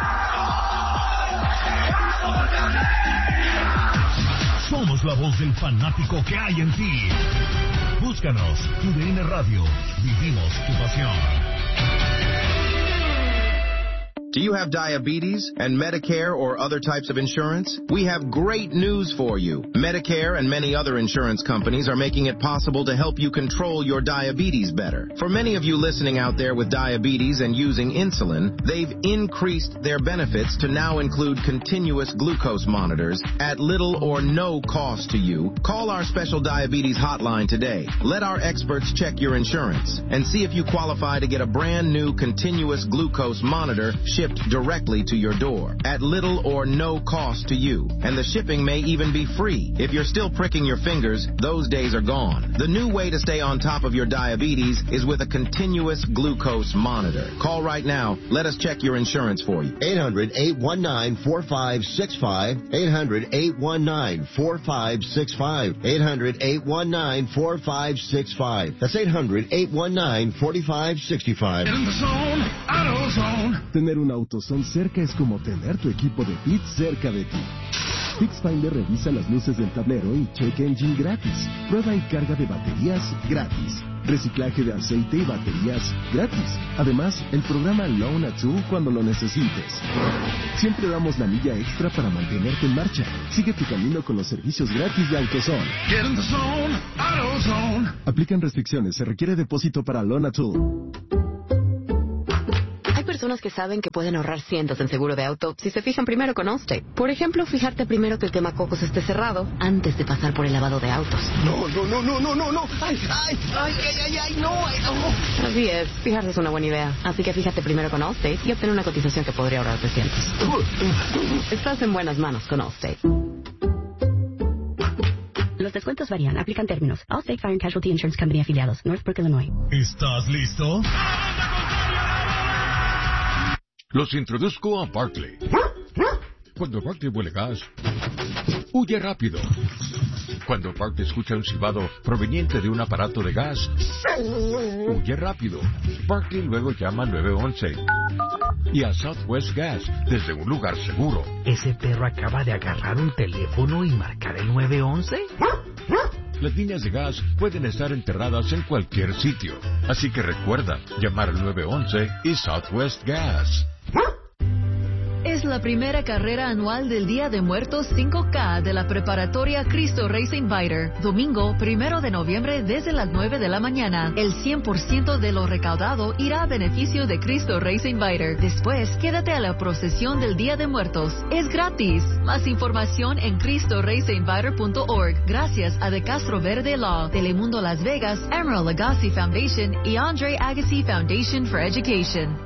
S4: Somos la voz del fanático que hay en ti. Búscanos, TUDN Radio, vivimos tu pasión.
S5: Do you have diabetes and Medicare or other types of insurance? We have great news for you. Medicare and many other insurance companies are making it possible to help you control your diabetes better. For many of you listening out there with diabetes and using insulin, they've increased their benefits to now include continuous glucose monitors at little or no cost to you. Call our special diabetes hotline today. Let our experts check your insurance and see if you qualify to get a brand new continuous glucose monitor shipped directly to your door at little or no cost to you. And the shipping may even be free. If you're still pricking your fingers, those days are gone. The new way to stay on top of your diabetes is with a continuous glucose monitor. Call right now. Let us check your insurance for you.
S6: 800-819-4565. 800-819-4565. 800-819-4565. That's 800-819-4565.
S4: In the zone, AutoZone.
S7: Tener un AutoZone cerca es como tener tu equipo de pits cerca de ti. FixFinder revisa las luces del tablero y check engine gratis. Prueba y carga de baterías gratis. Reciclaje de aceite y baterías gratis. Además, el programa Loan a Two cuando lo necesites. Siempre damos la milla extra para mantenerte en marcha. Sigue tu camino con los servicios gratis de AutoZone.
S4: Get in the zone, AutoZone.
S7: Aplican restricciones. Se requiere depósito para Loan a Two.
S8: Hay personas que saben que pueden ahorrar cientos en seguro de auto si se fijan primero con Allstate. Por ejemplo, fijarte primero que el quemacocos esté cerrado antes de pasar por el lavado de autos.
S6: No. Ay, no.
S8: Así es, fijarse es una buena idea. Así que fíjate primero con Allstate y obtener una cotización que podría ahorrarte cientos. Estás en buenas manos con Allstate.
S9: Los descuentos varían. Aplican términos. Allstate Fire and Casualty Insurance Company afiliados. Northbrook, Illinois.
S4: ¿Estás listo? Los introduzco a Barkley. Cuando Barkley huele gas, huye rápido. Cuando Barkley escucha un silbado proveniente de un aparato de gas, huye rápido. Barkley luego llama al 911 y a Southwest Gas desde un lugar seguro.
S10: ¿Ese perro acaba de agarrar un teléfono y marcar el 911?
S4: Las líneas de gas pueden estar enterradas en cualquier sitio, así que recuerda llamar al 911 y Southwest Gas.
S11: Es la primera carrera anual del Día de Muertos 5K de la preparatoria Cristo Racing Fighter. Domingo 1 de noviembre desde las 9 de la mañana. El 100% de lo recaudado irá a beneficio de Cristo Racing Fighter. Después, quédate a la procesión del Día de Muertos. Es gratis. Más información en CristoRacingFighter.org. Gracias a De Castro Verde Law, Telemundo Las Vegas, Emerald Agassi Foundation y Andre Agassi Foundation for Education.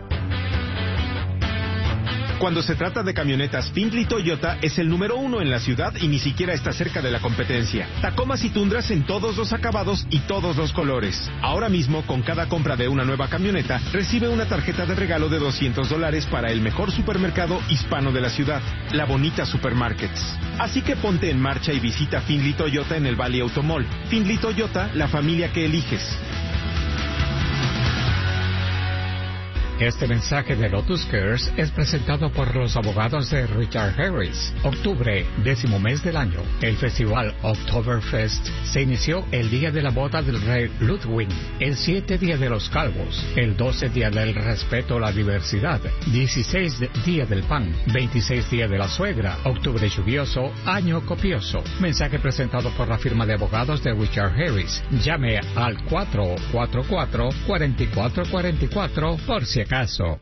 S12: Cuando se trata de camionetas, Findlay Toyota es el número 1 en la ciudad y ni siquiera está cerca de la competencia. Tacomas y Tundras en todos los acabados y todos los colores. Ahora mismo, con cada compra de una nueva camioneta, recibe una tarjeta de regalo de $200 para el mejor supermercado hispano de la ciudad, La Bonita Supermarkets. Así que ponte en marcha y visita Findlay Toyota en el Valley Automall. Findlay Toyota, la familia que eliges.
S13: Este mensaje de Lotus Cares es presentado por los abogados de Richard Harris. Octubre, 10º mes del año. El festival Oktoberfest se inició el día de la boda del rey Ludwig, el 7 día de los calvos, el 12 día del respeto a la diversidad, 16 día del pan, 26 día de la suegra, octubre lluvioso, año copioso. Mensaje presentado por la firma de abogados de Richard Harris. Llame al 444-4444 por si acaso.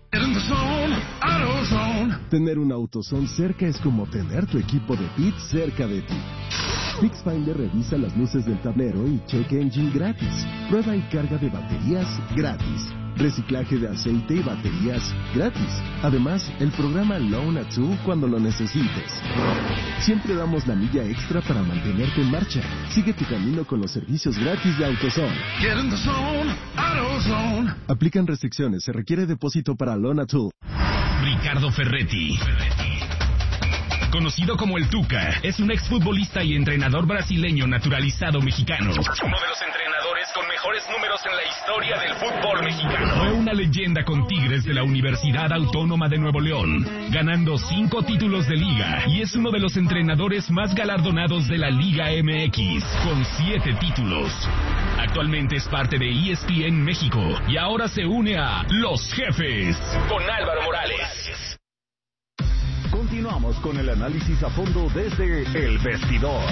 S7: Tener un AutoZone cerca es como tener tu equipo de pits cerca de ti. FixFinder revisa las luces del tablero y check engine gratis. Prueba y carga de baterías gratis. Reciclaje de aceite y baterías gratis. Además, el programa Loan a Two cuando lo necesites. Siempre damos la milla extra para mantenerte en marcha. Sigue tu camino con los servicios gratis de AutoZone.
S4: Get in the zone, AutoZone.
S7: Aplican restricciones. Se requiere depósito para Loan a Two.
S14: Ricardo Ferretti, conocido como el Tuca, es un exfutbolista y entrenador brasileño naturalizado mexicano. Uno de los entrenadores con mejores números en la historia del fútbol mexicano. Fue una leyenda con Tigres de la Universidad Autónoma de Nuevo León, ganando 5 títulos de liga, y es uno de los entrenadores más galardonados de la Liga MX, con 7 títulos. Actualmente es parte de ESPN México y ahora se une a Los Jefes con Álvaro Morales.
S4: Continuamos con el análisis a fondo desde El Vestidor.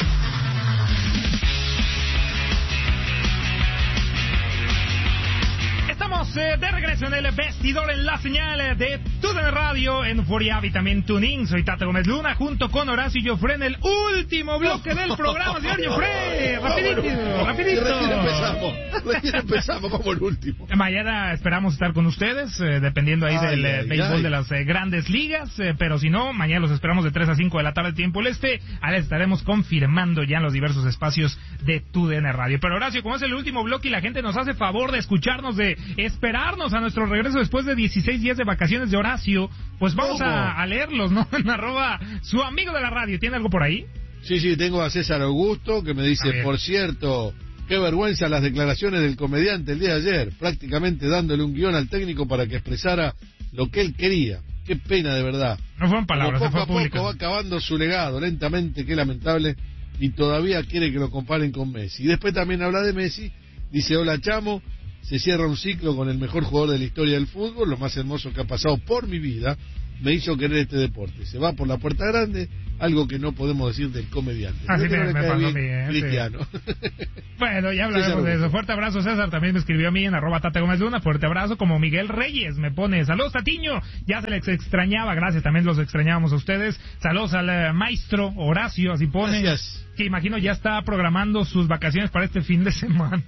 S1: Estamos de regreso en El Vestidor, en la señal de TUDN Radio, en Euphoria y también TuneIn. Soy Tata Gómez Luna, junto con Horacio Joffre en el último bloque del programa. Señor Joffre, rapidito.
S2: Recién empezamos como el último.
S1: Mañana esperamos estar con ustedes, dependiendo ahí del béisbol de las grandes ligas, pero si no, mañana los esperamos de 3 a 5 de la tarde, tiempo el este. Ahora estaremos confirmando ya en los diversos espacios de TUDN Radio. Pero Horacio, como es el último bloque y la gente nos hace favor de escucharnos, de esperarnos a nuestro regreso después de 16 días de vacaciones de Horacio, pues vamos a leerlos, ¿no? En arroba su amigo de la radio. ¿Tiene algo por ahí?
S2: Sí, tengo a César Augusto, que me dice, por cierto, qué vergüenza las declaraciones del comediante el día de ayer, prácticamente dándole un guión al técnico para que expresara lo que él quería. Qué pena, de verdad.
S1: No fueron palabras,
S2: poco
S1: fue
S2: a poco
S1: público.
S2: va acabando su legado, lentamente, qué lamentable, y todavía quiere que lo comparen con Messi. Y después también habla de Messi, dice, hola Chamo, se cierra un ciclo con el mejor jugador de la historia del fútbol, lo más hermoso que ha pasado por mi vida, me hizo querer este deporte. Se va por la puerta grande, algo que no podemos decir del comediante.
S1: Así
S2: me
S1: pasó bien,
S2: Cristiano.
S1: Bueno, ya hablaremos de eso. Fuerte abrazo, César. También me escribió a mí en arroba Tata Gómez Luna. Fuerte abrazo, como Miguel Reyes me pone. Saludos, Tatiño. Ya se les extrañaba. Gracias, también los extrañábamos a ustedes. Saludos al maestro Horacio, así pone.
S2: Gracias.
S1: Que imagino ya está programando sus vacaciones para este fin de semana.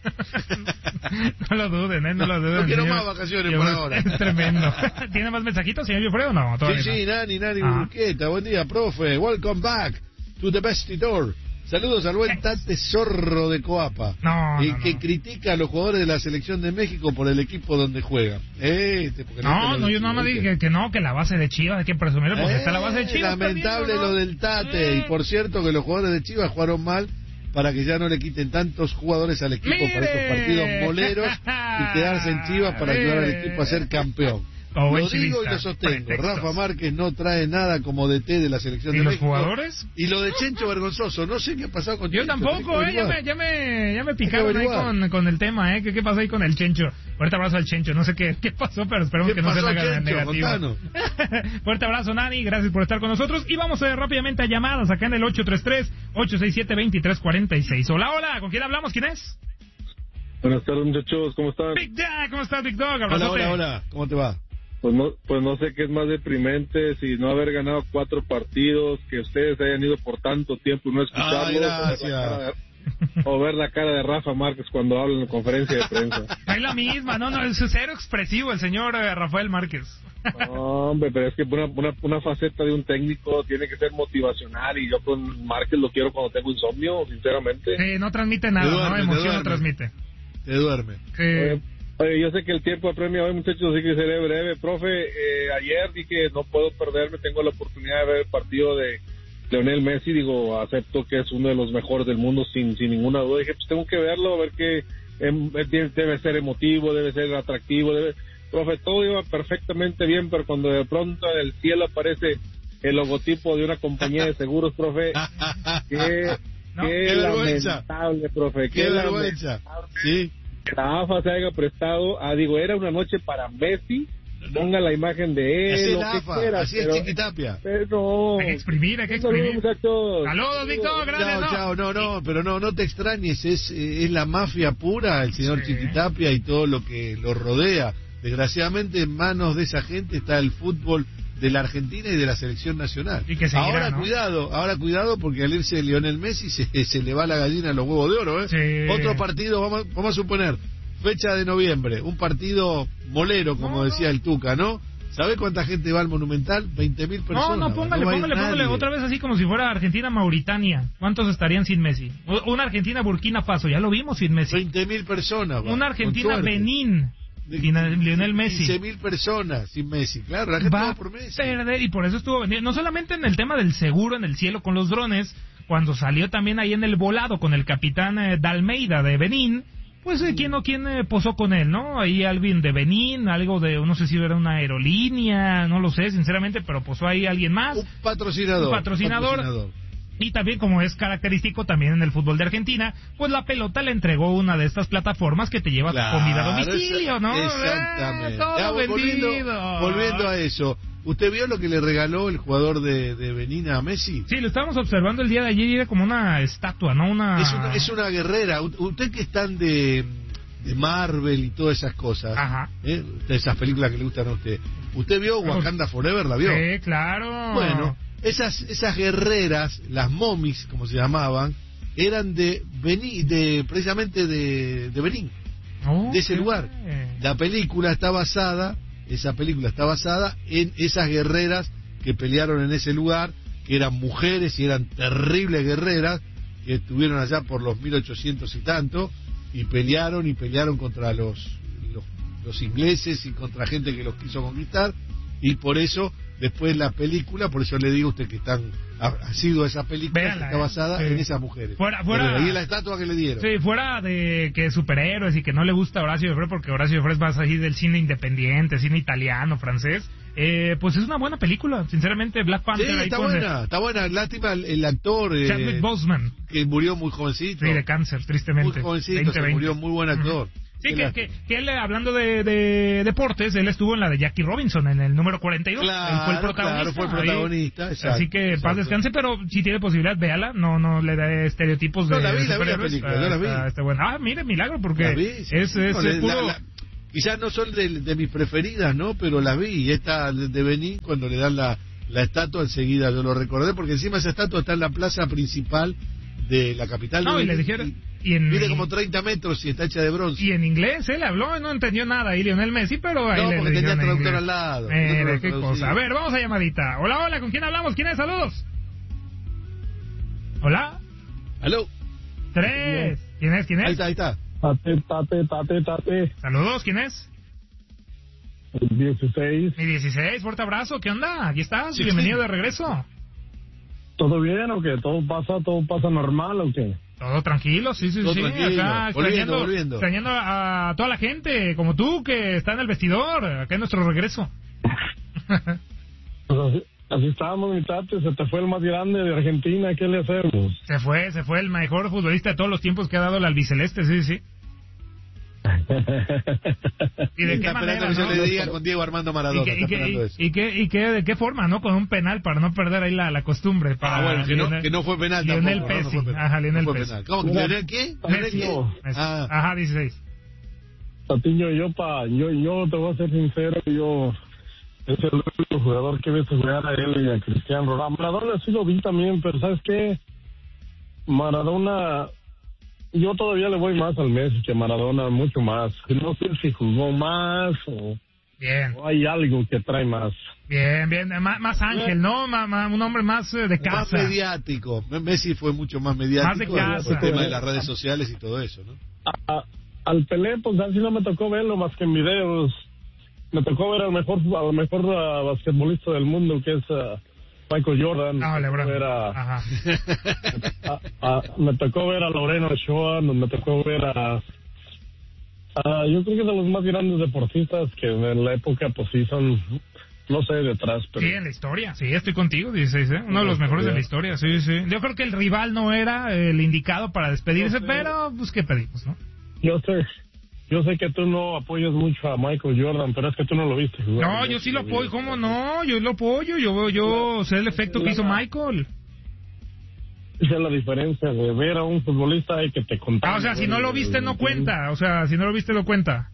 S1: No lo duden, no lo duden.
S2: No quiero más vacaciones por ahora.
S1: Es tremendo. ¿Tiene más mensajitos, señor Wilfredo, o no?
S2: Sí, Nani Urqueta. Buen día, profe. Welcome back to the Vestidor. Saludos al buen Tate Zorro de Coapa, que critica a los jugadores de la selección de México por el equipo donde juega.
S1: Yo nada más dije que la base de Chivas hay que presumirlo porque está la base de Chivas.
S2: Lamentable lo del Tate. Y por cierto que los jugadores de Chivas jugaron mal para que ya no le quiten tantos jugadores al equipo para estos partidos moleros y quedarse en Chivas para ayudar al equipo a ser campeón. Lo digo y lo sostengo. Rafa Márquez no trae nada como DT de la selección de México.
S1: ¿Y los jugadores?
S2: Y lo de Chencho vergonzoso. No sé qué ha pasado con Chencho.
S1: Yo tampoco, ya me picaron ahí con el tema, ¿Qué pasó ahí con el Chencho? Fuerte abrazo al Chencho. No sé qué pasó, pero esperemos que no sea nada negativo. Fuerte abrazo, Nani. Gracias por estar con nosotros. Y vamos rápidamente a llamadas acá en el 833-867-2346. Hola. ¿Con quién hablamos? ¿Quién es?
S15: Buenas tardes, muchachos. ¿Cómo están?
S1: Big Dog. ¿Cómo estás, Big Dog?
S2: Hola. ¿Cómo te va?
S15: Pues no sé qué es más deprimente, si no haber ganado 4 partidos, que ustedes hayan ido por tanto tiempo y no escucharlos, o ver la cara de Rafa Márquez cuando habla en la conferencia de prensa.
S1: Es la misma, no, es cero expresivo el señor Rafael Márquez.
S15: No, hombre, pero es que una faceta de un técnico tiene que ser motivacional, y yo con Márquez lo quiero cuando tengo insomnio, sinceramente.
S1: Sí, no transmite nada, emoción no transmite.
S2: Te duerme.
S15: Oye, yo sé que el tiempo apremia hoy, muchachos, así que seré breve. Profe, ayer dije, no puedo perderme, tengo la oportunidad de ver el partido de Lionel Messi. Digo, acepto que es uno de los mejores del mundo, sin ninguna duda. Dije, pues tengo que verlo, a ver que debe ser emotivo, debe ser atractivo. Profe, todo iba perfectamente bien, pero cuando de pronto en el cielo aparece el logotipo de una compañía de seguros, profe, qué lamentable, profe.
S2: Qué vergüenza. Sí.
S15: La AFA se haya prestado era una noche para Messi, ponga la imagen de él,
S2: así
S15: lo que
S2: AFA,
S15: quiera,
S2: así es Chiquitapia.
S15: Pero
S1: hay que exprimir.
S15: Muchachos.
S1: Saludos, Víctor, gracias.
S2: Chao, no te extrañes, es la mafia pura, el señor Chiquitapia y todo lo que lo rodea. Desgraciadamente en manos de esa gente está el fútbol de la Argentina y de la selección nacional.
S1: Y que seguirá,
S2: ahora cuidado porque al irse Lionel Messi se le va la gallina a los huevos de oro,
S1: Sí.
S2: Otro partido, vamos a suponer, fecha de noviembre, un partido molero, como decía el Tuca, ¿no? ¿Sabe cuánta gente va al Monumental? 20.000 personas.
S1: Póngale otra vez así como si fuera Argentina-Mauritania. ¿Cuántos estarían sin Messi? Una Argentina-Burkina Faso, ya lo vimos sin Messi.
S2: 20.000 personas.
S1: Una Argentina-Benín. Y Lionel Messi.
S2: 15.000 personas sin Messi, claro, la gente va por Messi.
S1: Perder, y por eso estuvo vendiendo, no solamente en el tema del seguro en el cielo con los drones, cuando salió también ahí en el volado con el capitán Dalmeida de Benín, pues ¿quién posó con él, no? Ahí alguien de Benín, algo de, no sé si era una aerolínea, no lo sé, sinceramente, pero posó ahí alguien más.
S2: Un patrocinador.
S1: Y también, como es característico también en el fútbol de Argentina, pues la pelota le entregó una de estas plataformas que te lleva comida a domicilio, ¿no?
S2: Exactamente.
S1: Todo
S2: volviendo a eso, ¿usted vio lo que le regaló el jugador de Benín a Messi?
S1: Sí, lo estábamos observando el día de ayer y era como una estatua, ¿no?
S2: Es una guerrera. Usted que están de Marvel y todas esas cosas, de esas películas que le gustan a usted. ¿Usted vio Wakanda Forever? ¿La vio?
S1: Sí, claro.
S2: Bueno, esas guerreras, las momis, como se llamaban, eran de Benín, precisamente de Benín, de ese lugar. Esa película está basada en esas guerreras que pelearon en ese lugar, que eran mujeres y eran terribles guerreras, que estuvieron allá por los 1800 y tanto, y pelearon contra los ingleses y contra gente que los quiso conquistar, y por eso después la película, por eso le digo a usted que ha sido esa película, que está basada en esas mujeres. Ahí es la estatua que le dieron.
S1: Sí, fuera de que superhéroes y que no le gusta Horacio de Fred, porque Horacio de Fred es más así del cine independiente, cine italiano, francés, pues es una buena película, sinceramente. Black Panther.
S2: Sí, está buena. Lástima el actor
S1: Chadwick Boseman,
S2: que murió muy jovencito.
S1: Sí, de cáncer, tristemente.
S2: Muy jovencito, se murió, muy buen actor.
S1: Sí, que él, hablando de deportes, él estuvo en la de Jackie Robinson, en el número 42.
S2: Claro,
S1: él fue el protagonista.
S2: Exacto,
S1: así que paz descanse, pero si tiene posibilidad, véala. No le da estereotipos de
S2: la película, yo la vi.
S1: Bueno. Mire, milagro, porque es puro...
S2: Quizás no son de mis preferidas, ¿no? Pero las vi. Y esta de Benín, cuando le dan la estatua, enseguida yo lo recordé, porque encima esa estatua está en la plaza principal de la capital de Benín.
S1: Y le dijeron...
S2: Mide como 30 metros y está hecha de bronce.
S1: Y en inglés él habló, no entendió nada ahí Lionel Messi, pero ahí
S2: porque tenía traductor al lado.
S1: Qué cosa. A ver, vamos a llamadita. Hola, ¿con quién hablamos? ¿Quién es? Saludos. Hola.
S2: Aló.
S1: 3. ¿Quién es?
S2: Ahí está.
S16: Tate.
S1: Saludos, ¿quién es?
S16: 16.
S1: Mi 16, fuerte abrazo, ¿qué onda? Aquí estás, bienvenido de regreso.
S16: ¿Todo bien o qué? ¿Todo pasa normal o qué?
S1: Todo tranquilo, sí.
S2: Tranquilo.
S1: Acá
S2: volviendo.
S1: Extrañando a toda la gente como tú que está en el vestidor, acá en nuestro regreso.
S16: Pues así estábamos, mi Tate, se te fue el más grande de Argentina, ¿qué le hacemos?
S1: Se fue el mejor futbolista de todos los tiempos que ha dado el albiceleste, sí. ¿Y de qué manera,
S2: que yo le diga con Diego Armando Maradona?
S1: ¿De qué forma, no? Con un penal para no perder ahí la costumbre.
S2: Bueno, que no fue penal
S1: Lionel
S2: tampoco.
S1: Pesci. Ajá, Lionel Pesci.
S2: ¿Cómo? ¿Lionel qué?
S1: Messi. Ajá, 16.
S16: Patiño, yo te voy a ser sincero, es el único jugador que he visto jugar a él y a Cristiano Ronaldo. Maradona sí lo vi también, pero ¿sabes qué? Maradona... Yo todavía le voy más al Messi que a Maradona, mucho más. No sé si jugó más o hay algo que trae más.
S1: Bien, más ángel, ¿no? Un hombre más de casa.
S2: Más mediático. Messi fue mucho más mediático.
S1: Más de casa.
S2: El tema de las redes sociales y todo eso, ¿no?
S16: Al Pelé, pues así no me tocó verlo más que en videos. Me tocó ver al mejor basquetbolista del mundo, que es... Michael Jordan. Me tocó ver a Lorena Ochoa, me tocó ver yo creo que son los más grandes deportistas que en la época pues sí son, no sé, detrás. Pero...
S1: Sí, en la historia, sí, estoy contigo, 16, uno de los mejores de la historia, sí. Yo creo que el rival no era el indicado para despedirse, pero pues qué pedimos, ¿no?
S16: Yo sé que tú no apoyas mucho a Michael Jordan, pero es que tú no lo viste jugar.
S1: No, yo sí lo apoyo, ¿cómo no? Yo lo apoyo, yo sé el efecto que hizo Michael.
S16: Esa es la diferencia de ver a un futbolista y que te contagie.
S1: O sea, si no lo viste no cuenta, si no lo viste lo cuenta.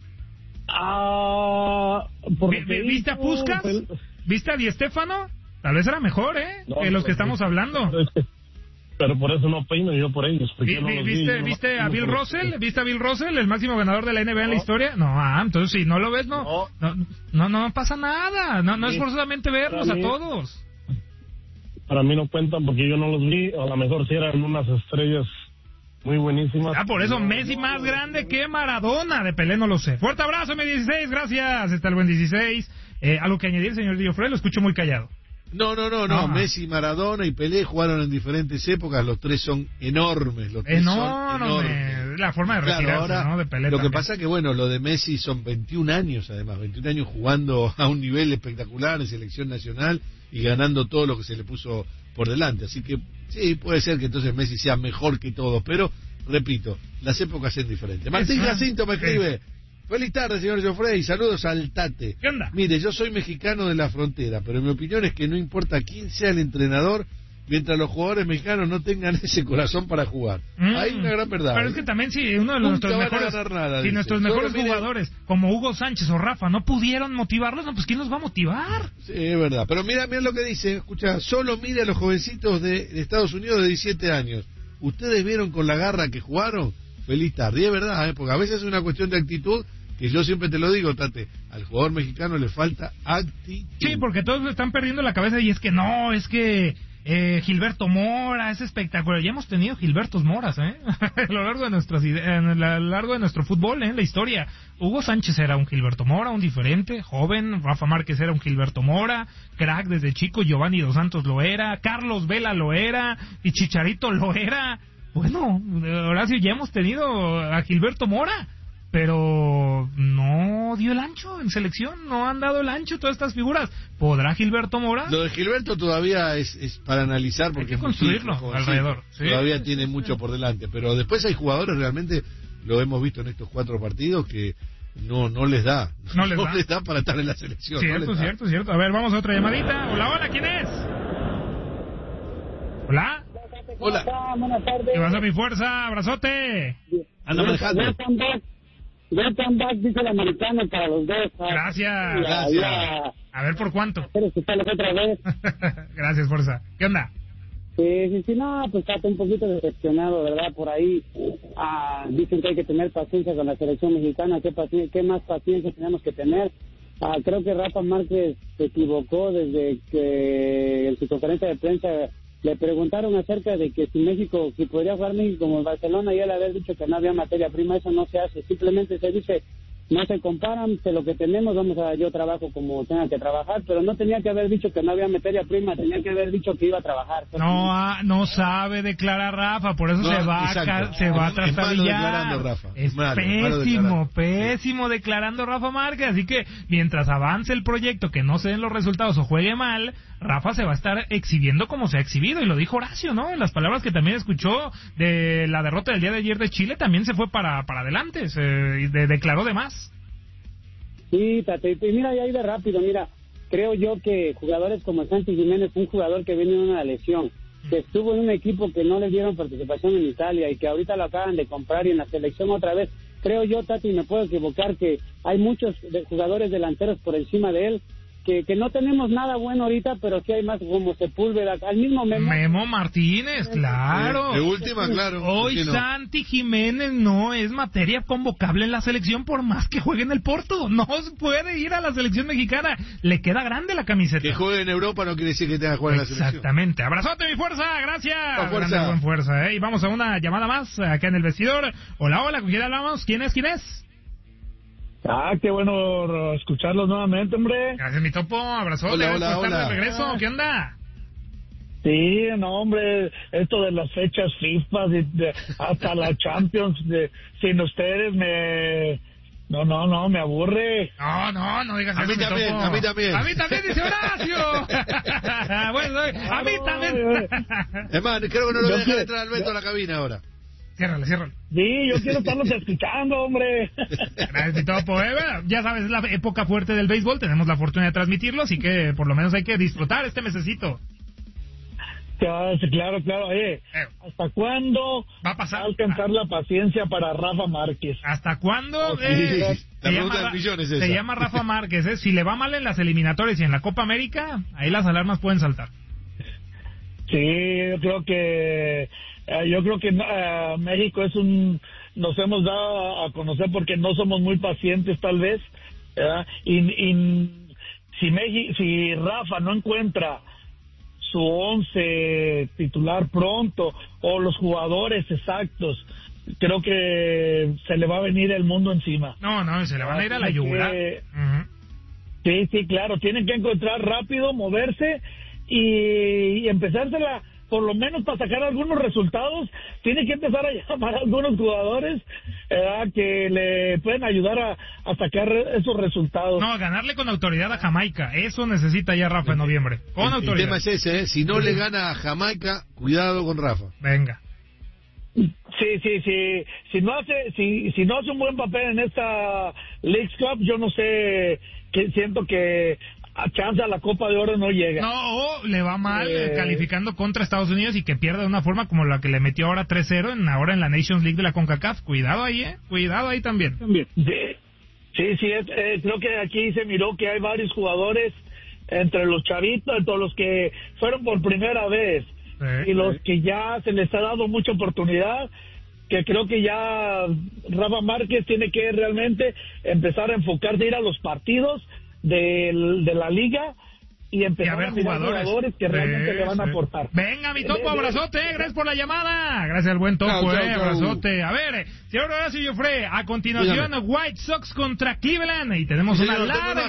S1: ¿Viste a Puskás? ¿Viste a Di Stéfano? Tal vez era mejor, que los que estamos hablando.
S16: Pero por eso no peino yo por ellos.
S1: ¿Viste a Bill Russell? ¿Viste a Bill Russell, el máximo ganador de la NBA en la historia? No, entonces si no lo ves, no pasa nada. No es forzosamente verlos a todos.
S16: Para mí no cuentan porque yo no los vi. A lo mejor sí eran unas estrellas muy buenísimas.
S1: Por eso Messi más grande que Maradona. De Pelé no lo sé. Fuerte abrazo, mi 16, gracias. Está el buen 16. ¿Algo que añadir, señor Diofre? Lo escucho muy callado.
S2: No. Messi, Maradona y Pelé jugaron en diferentes épocas. Los tres son enormes. Los tres son enormes.
S1: La forma de retirarse,
S2: ahora,
S1: ¿no? De Pelé
S2: lo
S1: también.
S2: que pasa que, bueno, lo de Messi son 21 años, además. 21 años jugando a un nivel espectacular en selección nacional y ganando todo lo que se le puso por delante. Así que, sí, puede ser que entonces Messi sea mejor que todos. Pero, repito, las épocas son diferentes. Martín Jacinto me escribe... Feliz tarde, señor Joffrey, saludos al Tate.
S1: ¿Qué onda?
S2: Mire, yo soy mexicano de la frontera, pero mi opinión es que no importa quién sea el entrenador, mientras los jugadores mexicanos no tengan ese corazón para jugar. Hay una gran verdad.
S1: Pero es que también si uno de nuestros mejores jugadores, como Hugo Sánchez o Rafa, no pudieron motivarlos, no, pues ¿quién los va a motivar?
S2: Sí, es verdad. Pero mira lo que dice, escucha, solo mire a los jovencitos de Estados Unidos de 17 años. ¿Ustedes vieron con la garra que jugaron? Feliz tarde, y es verdad, porque a veces es una cuestión de actitud, que yo siempre te lo digo, Tate, al jugador mexicano le falta actitud.
S1: Sí, porque todos le están perdiendo la cabeza y es que Gilberto Mora es espectacular. Ya hemos tenido Gilbertos Moras, a lo largo de nuestro fútbol, en la historia. Hugo Sánchez era un Gilberto Mora, un diferente, joven. Rafa Márquez era un Gilberto Mora, crack desde chico. Giovanni Dos Santos lo era, Carlos Vela lo era y Chicharito lo era. Bueno, Horacio, ya hemos tenido a Gilberto Mora, pero no dio el ancho en selección, no han dado el ancho todas estas figuras. ¿Podrá Gilberto Mora?
S2: Lo de Gilberto todavía es para analizar, porque
S1: hay que construirlo alrededor.
S2: Sí, todavía tiene mucho por delante, pero después hay jugadores, realmente lo hemos visto en estos 4 partidos, que no les da para estar en la selección.
S1: Cierto. A ver, vamos a otra llamadita. Hola, ¿quién es? Hola.
S17: Buenas tardes.
S1: ¿Qué pasa, mi fuerza? Abrazote.
S2: Anda manejando.
S17: Welcome back, dice el americano, para los dos.
S1: Gracias. A ver, ¿por cuánto?
S17: Espero escucharlos otra vez.
S1: Gracias, fuerza. ¿Qué onda?
S17: Sí, no, pues está un poquito decepcionado, ¿verdad? Por ahí dicen que hay que tener paciencia con la selección mexicana. ¿Qué más paciencia tenemos que tener? Creo que Rafa Márquez se equivocó desde que en su conferencia de prensa le preguntaron acerca de que si podría jugar México como el Barcelona, y él haber dicho que no había materia prima. Eso no se hace, simplemente se dice, no se comparan de lo que tenemos, yo trabajo como tenga que trabajar, pero no tenía que haber dicho que no había materia prima, tenía que haber dicho que iba a trabajar.
S1: No sabe declarar Rafa, por eso se va a trastabillar. Es pésimo declarando Rafa Márquez, así que mientras avance el proyecto, que no se den los resultados o juegue mal, Rafa se va a estar exhibiendo como se ha exhibido, y lo dijo Horacio, ¿no? En las palabras que también escuchó de la derrota del día de ayer de Chile, también se fue para adelante, declaró de más.
S17: Sí, Tate, y mira, ya iba rápido, creo yo que jugadores como Santi Jiménez, un jugador que viene de una lesión, que estuvo en un equipo que no le dieron participación en Italia y que ahorita lo acaban de comprar y en la selección otra vez, creo yo, Tati, me puedo equivocar, que hay muchos jugadores delanteros por encima de él, que no tenemos nada bueno ahorita, pero sí hay más, como Sepúlveda, al mismo Memo
S1: Martínez, claro.
S2: De última, claro.
S1: Hoy no. Santi Jiménez no es materia convocable en la selección, por más que juegue en el Porto. No puede ir a la selección mexicana. Le queda grande la camiseta.
S2: Que juegue en Europa no quiere decir que tenga que jugar en la selección.
S1: Exactamente. Abrazote, mi fuerza. Gracias.
S2: La fuerza.
S1: Buen fuerza, Y vamos a una llamada más acá en el vestidor. Hola, ¿con quién hablamos? ¿Quién es?
S16: Qué bueno escucharlos nuevamente, hombre.
S1: Gracias, mi topo. Abrazo.
S2: Hola.
S1: De regreso. ¿Qué onda?
S16: Sí, no, hombre, esto de las fechas FIFA, hasta la Champions, sin ustedes me aburre.
S1: No digas eso.
S2: A mí también.
S1: A mí también, dice Horacio. Bueno, a mí también.
S2: Es más, creo que no lo voy a dejar entrar al Beto a la cabina ahora.
S1: Ciérrale.
S16: Sí, yo quiero estarlos escuchando, hombre.
S1: Gracias, Topo. Ya sabes, es la época fuerte del béisbol, tenemos la fortuna de transmitirlo, así que por lo menos hay que disfrutar este mesecito.
S16: Claro. ¿Hasta cuándo
S1: va a pasar?
S16: Alcanzar la paciencia para Rafa Márquez?
S1: ¿Hasta cuándo?
S2: La pregunta del millón es esa.
S1: Se llama Rafa Márquez, Si le va mal en las eliminatorias y en la Copa América, ahí las alarmas pueden saltar.
S16: Sí, yo creo que México nos hemos dado a conocer porque no somos muy pacientes, tal vez, ¿verdad? Y si Rafa no encuentra su 11 titular pronto o los jugadores exactos, creo que se le va a venir el mundo encima.
S1: No, se le van a ir a la yugular.
S16: Sí, claro, tienen que encontrar rápido, moverse y empezársela, por lo menos para sacar algunos resultados, tiene que empezar a llamar a algunos jugadores que le pueden ayudar a sacar esos resultados.
S1: No, ganarle con autoridad a Jamaica, eso necesita ya Rafa en noviembre, con autoridad.
S2: El tema es ese, si no le gana a Jamaica, cuidado con Rafa.
S1: Venga.
S16: Sí, si no hace un buen papel en esta Leagues Cup, yo no sé, siento que a chance a la Copa de Oro no llega.
S1: No, le va mal calificando contra Estados Unidos y que pierda de una forma como la que le metió ahora 3-0 ahora en la Nations League de la CONCACAF. Cuidado ahí, cuidado ahí también.
S16: Sí, creo que aquí se miró que hay varios jugadores entre los chavitos, entre los que fueron por primera vez y los que ya se les ha dado mucha oportunidad, que creo que ya Rafa Márquez tiene que realmente empezar a enfocarse a ir a los partidos de la liga y empezar a ver jugadores que realmente le van a aportar.
S1: Venga, mi Topo, abrazote, gracias por la llamada. Gracias al buen Topo, abrazote. A ver, señor Horacio Joffre, a continuación White Sox contra Cleveland y tenemos una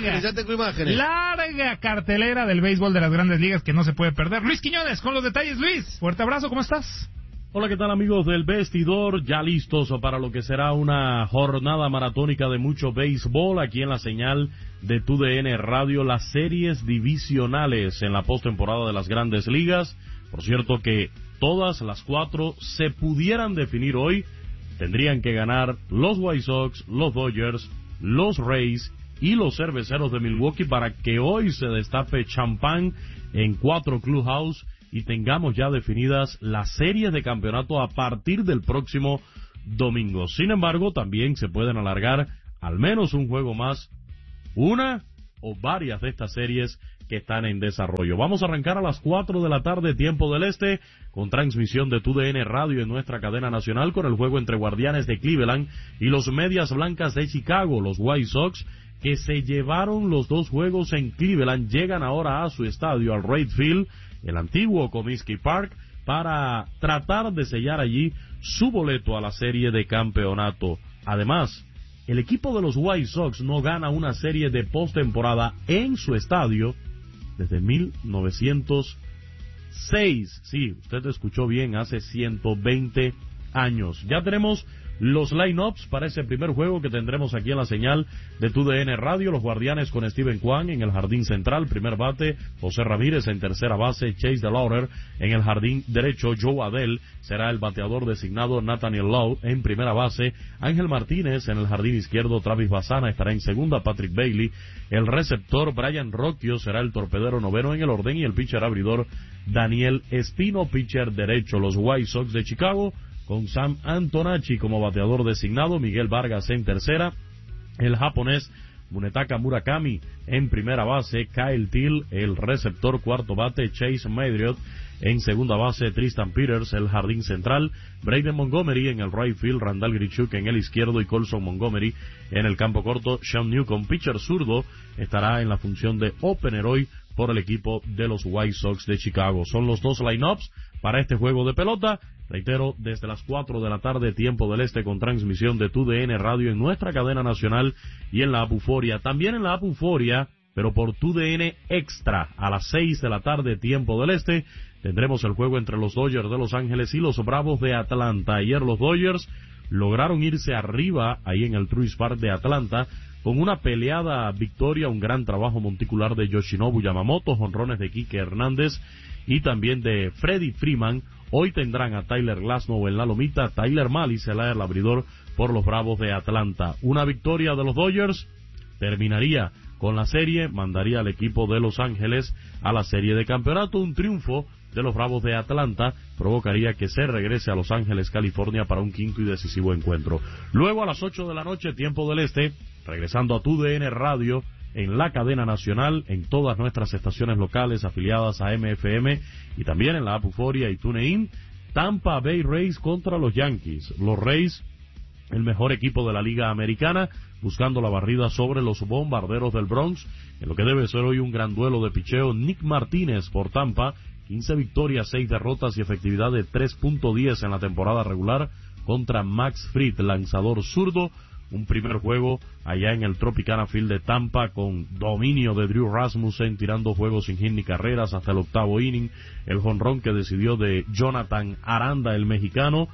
S1: larga cartelera del béisbol de las Grandes Ligas que no se puede perder. Luis Quiñones con los detalles. Luis, fuerte abrazo, ¿cómo estás?
S18: Hola, ¿qué tal, amigos del vestidor? Ya listos para lo que será una jornada maratónica de mucho béisbol aquí en la señal de TUDN Radio, las series divisionales en la postemporada de las Grandes Ligas. Por cierto que todas las 4 se pudieran definir hoy, tendrían que ganar los White Sox, los Dodgers, los Rays y los Cerveceros de Milwaukee para que hoy se destape champán en 4 Clubhouse y tengamos ya definidas las series de campeonato a partir del próximo domingo. Sin embargo, también se pueden alargar al menos un juego más, una o varias de estas series que están en desarrollo. Vamos a arrancar a las 4 de la tarde, tiempo del este, con transmisión de TUDN Radio en nuestra cadena nacional, con el juego entre Guardianes de Cleveland y los Medias Blancas de Chicago. Los White Sox, que se llevaron los 2 juegos en Cleveland, llegan ahora a su estadio, al Wright Field, el antiguo Comiskey Park, para tratar de sellar allí su boleto a la serie de campeonato. Además, el equipo de los White Sox no gana una serie de postemporada en su estadio desde 1906. Sí, usted escuchó bien, hace 120 años. Ya tenemos los line-ups para ese primer juego que tendremos aquí en la señal de TUDN Radio. Los Guardianes con Steven Kwan en el jardín central, primer bate, José Ramírez en tercera base, Chase DeLauder en el jardín derecho, Joe Adell será el bateador designado, Nathaniel Lowe en primera base, Ángel Martínez en el jardín izquierdo, Travis Bassana estará en segunda, Patrick Bailey, el receptor Brian Rocchio será el torpedero noveno en el orden y el pitcher abridor Daniel Espino, pitcher derecho. Los White Sox de Chicago con Sam Antonacci como bateador designado, Miguel Vargas en tercera, el japonés Munetaka Murakami en primera base, Kyle Till, el receptor cuarto bate, Chase Madriot en segunda base, Tristan Peters, el jardín central, Braden Montgomery en el right field, Randall Grichuk en el izquierdo y Colson Montgomery en el campo corto. Sean Newcomb, pitcher zurdo, estará en la función de opener hoy por el equipo de los White Sox de Chicago. Son los 2 lineups para este juego de pelota. Reitero, desde las 4 de la tarde, tiempo del este, con transmisión de TUDN Radio en nuestra cadena nacional y en la app Euforia. También en la app Euforia, pero por TUDN Extra, a las 6 de la tarde, tiempo del este, tendremos el juego entre los Dodgers de Los Ángeles y los Bravos de Atlanta. Ayer los Dodgers lograron irse arriba ahí en el Truist Park de Atlanta con una peleada victoria, un gran trabajo monticular de Yoshinobu Yamamoto, jonrones de Kike Hernández y también de Freddie Freeman. Hoy tendrán a Tyler Glasnow en la lomita, Tyler Mahle será el abridor por los Bravos de Atlanta. Una victoria de los Dodgers terminaría con la serie, mandaría al equipo de Los Ángeles a la serie de campeonato. Un triunfo de los Bravos de Atlanta provocaría que se regrese a Los Ángeles, California, para un quinto y decisivo encuentro. Luego a las 8 de la noche, tiempo del este, regresando a TUDN Radio en la cadena nacional, en todas nuestras estaciones locales afiliadas a MFM y también en la app Euforia y TuneIn, Tampa Bay Rays contra los Yankees. Los Rays, el mejor equipo de la Liga Americana, buscando la barrida sobre los Bombarderos del Bronx, en lo que debe ser hoy un gran duelo de picheo. Nick Martínez por Tampa, 15 victorias, 6 derrotas y efectividad de 3.10 en la temporada regular, contra Max Fried, lanzador zurdo, un primer juego allá en el Tropicana Field de Tampa con dominio de Drew Rasmussen tirando juegos sin hit ni carreras hasta el octavo inning, el jonrón que decidió de Jonathan Aranda, el mexicano,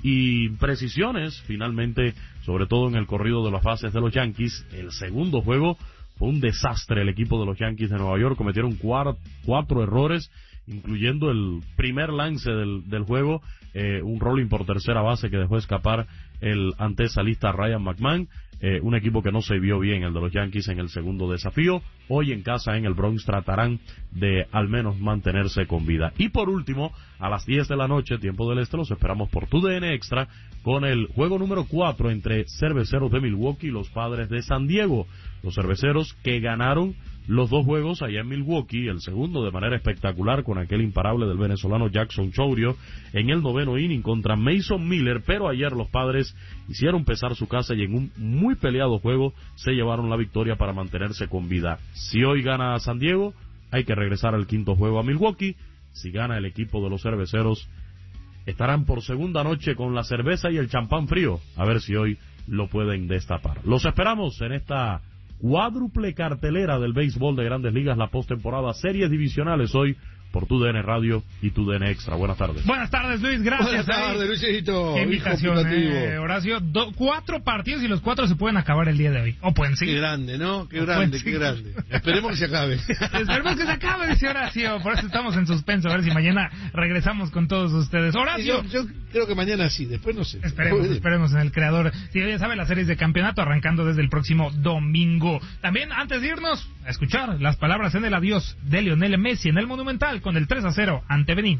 S18: y precisiones finalmente, sobre todo en el corrido de las bases de los Yankees. El segundo juego fue un desastre. El equipo de los Yankees de Nueva York cometieron cuatro errores, incluyendo el primer lance del juego, un rolling por tercera base que dejó escapar el antesalista Ryan McMahon. Un equipo que no se vio bien, el de los Yankees, en el segundo desafío. Hoy en casa en el Bronx tratarán de al menos mantenerse con vida. Y por último, a las 10 de la noche, tiempo del este, los esperamos por TUDN Extra con el juego número 4 entre Cerveceros de Milwaukee y los Padres de San Diego. Los Cerveceros que ganaron los dos juegos allá en Milwaukee, el segundo de manera espectacular con aquel imparable del venezolano Jackson Chourio en el noveno inning contra Mason Miller, pero ayer los Padres hicieron pesar su casa y en un muy peleado juego se llevaron la victoria para mantenerse con vida. Si hoy gana San Diego, hay que regresar al quinto juego a Milwaukee. Si gana el equipo de los Cerveceros, estarán por segunda noche con la cerveza y el champán frío, a ver si hoy lo pueden destapar. Los esperamos en esta cuádruple cartelera del béisbol de Grandes Ligas, la postemporada, series divisionales hoy por TUDN Radio y TUDN Extra. Buenas tardes.
S1: Buenas tardes, Luis, gracias.
S2: Buenas tardes, Luisito.
S1: Qué invitación, Horacio. 4 partidos y los 4 se pueden acabar el día de hoy. O pueden seguir.
S2: Qué grande, ¿no? Qué grande, qué grande. Esperemos que se acabe.
S1: Esperemos que se acabe, dice Horacio. Por eso estamos en suspenso, a ver si mañana regresamos con todos ustedes. Horacio.
S2: Yo creo que mañana sí, después no sé.
S1: Esperemos en el creador. Si ya sabe, las series de campeonato arrancando desde el próximo domingo. También, antes de irnos, a escuchar las palabras en el adiós de Lionel Messi en el Monumental con el 3-0 ante Benín.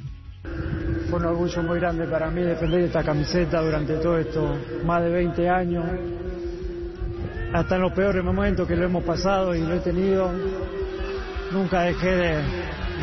S19: Fue un orgullo muy grande para mí defender esta camiseta durante todo esto, más de 20 años, hasta en los peores momentos que lo hemos pasado y lo he tenido, nunca dejé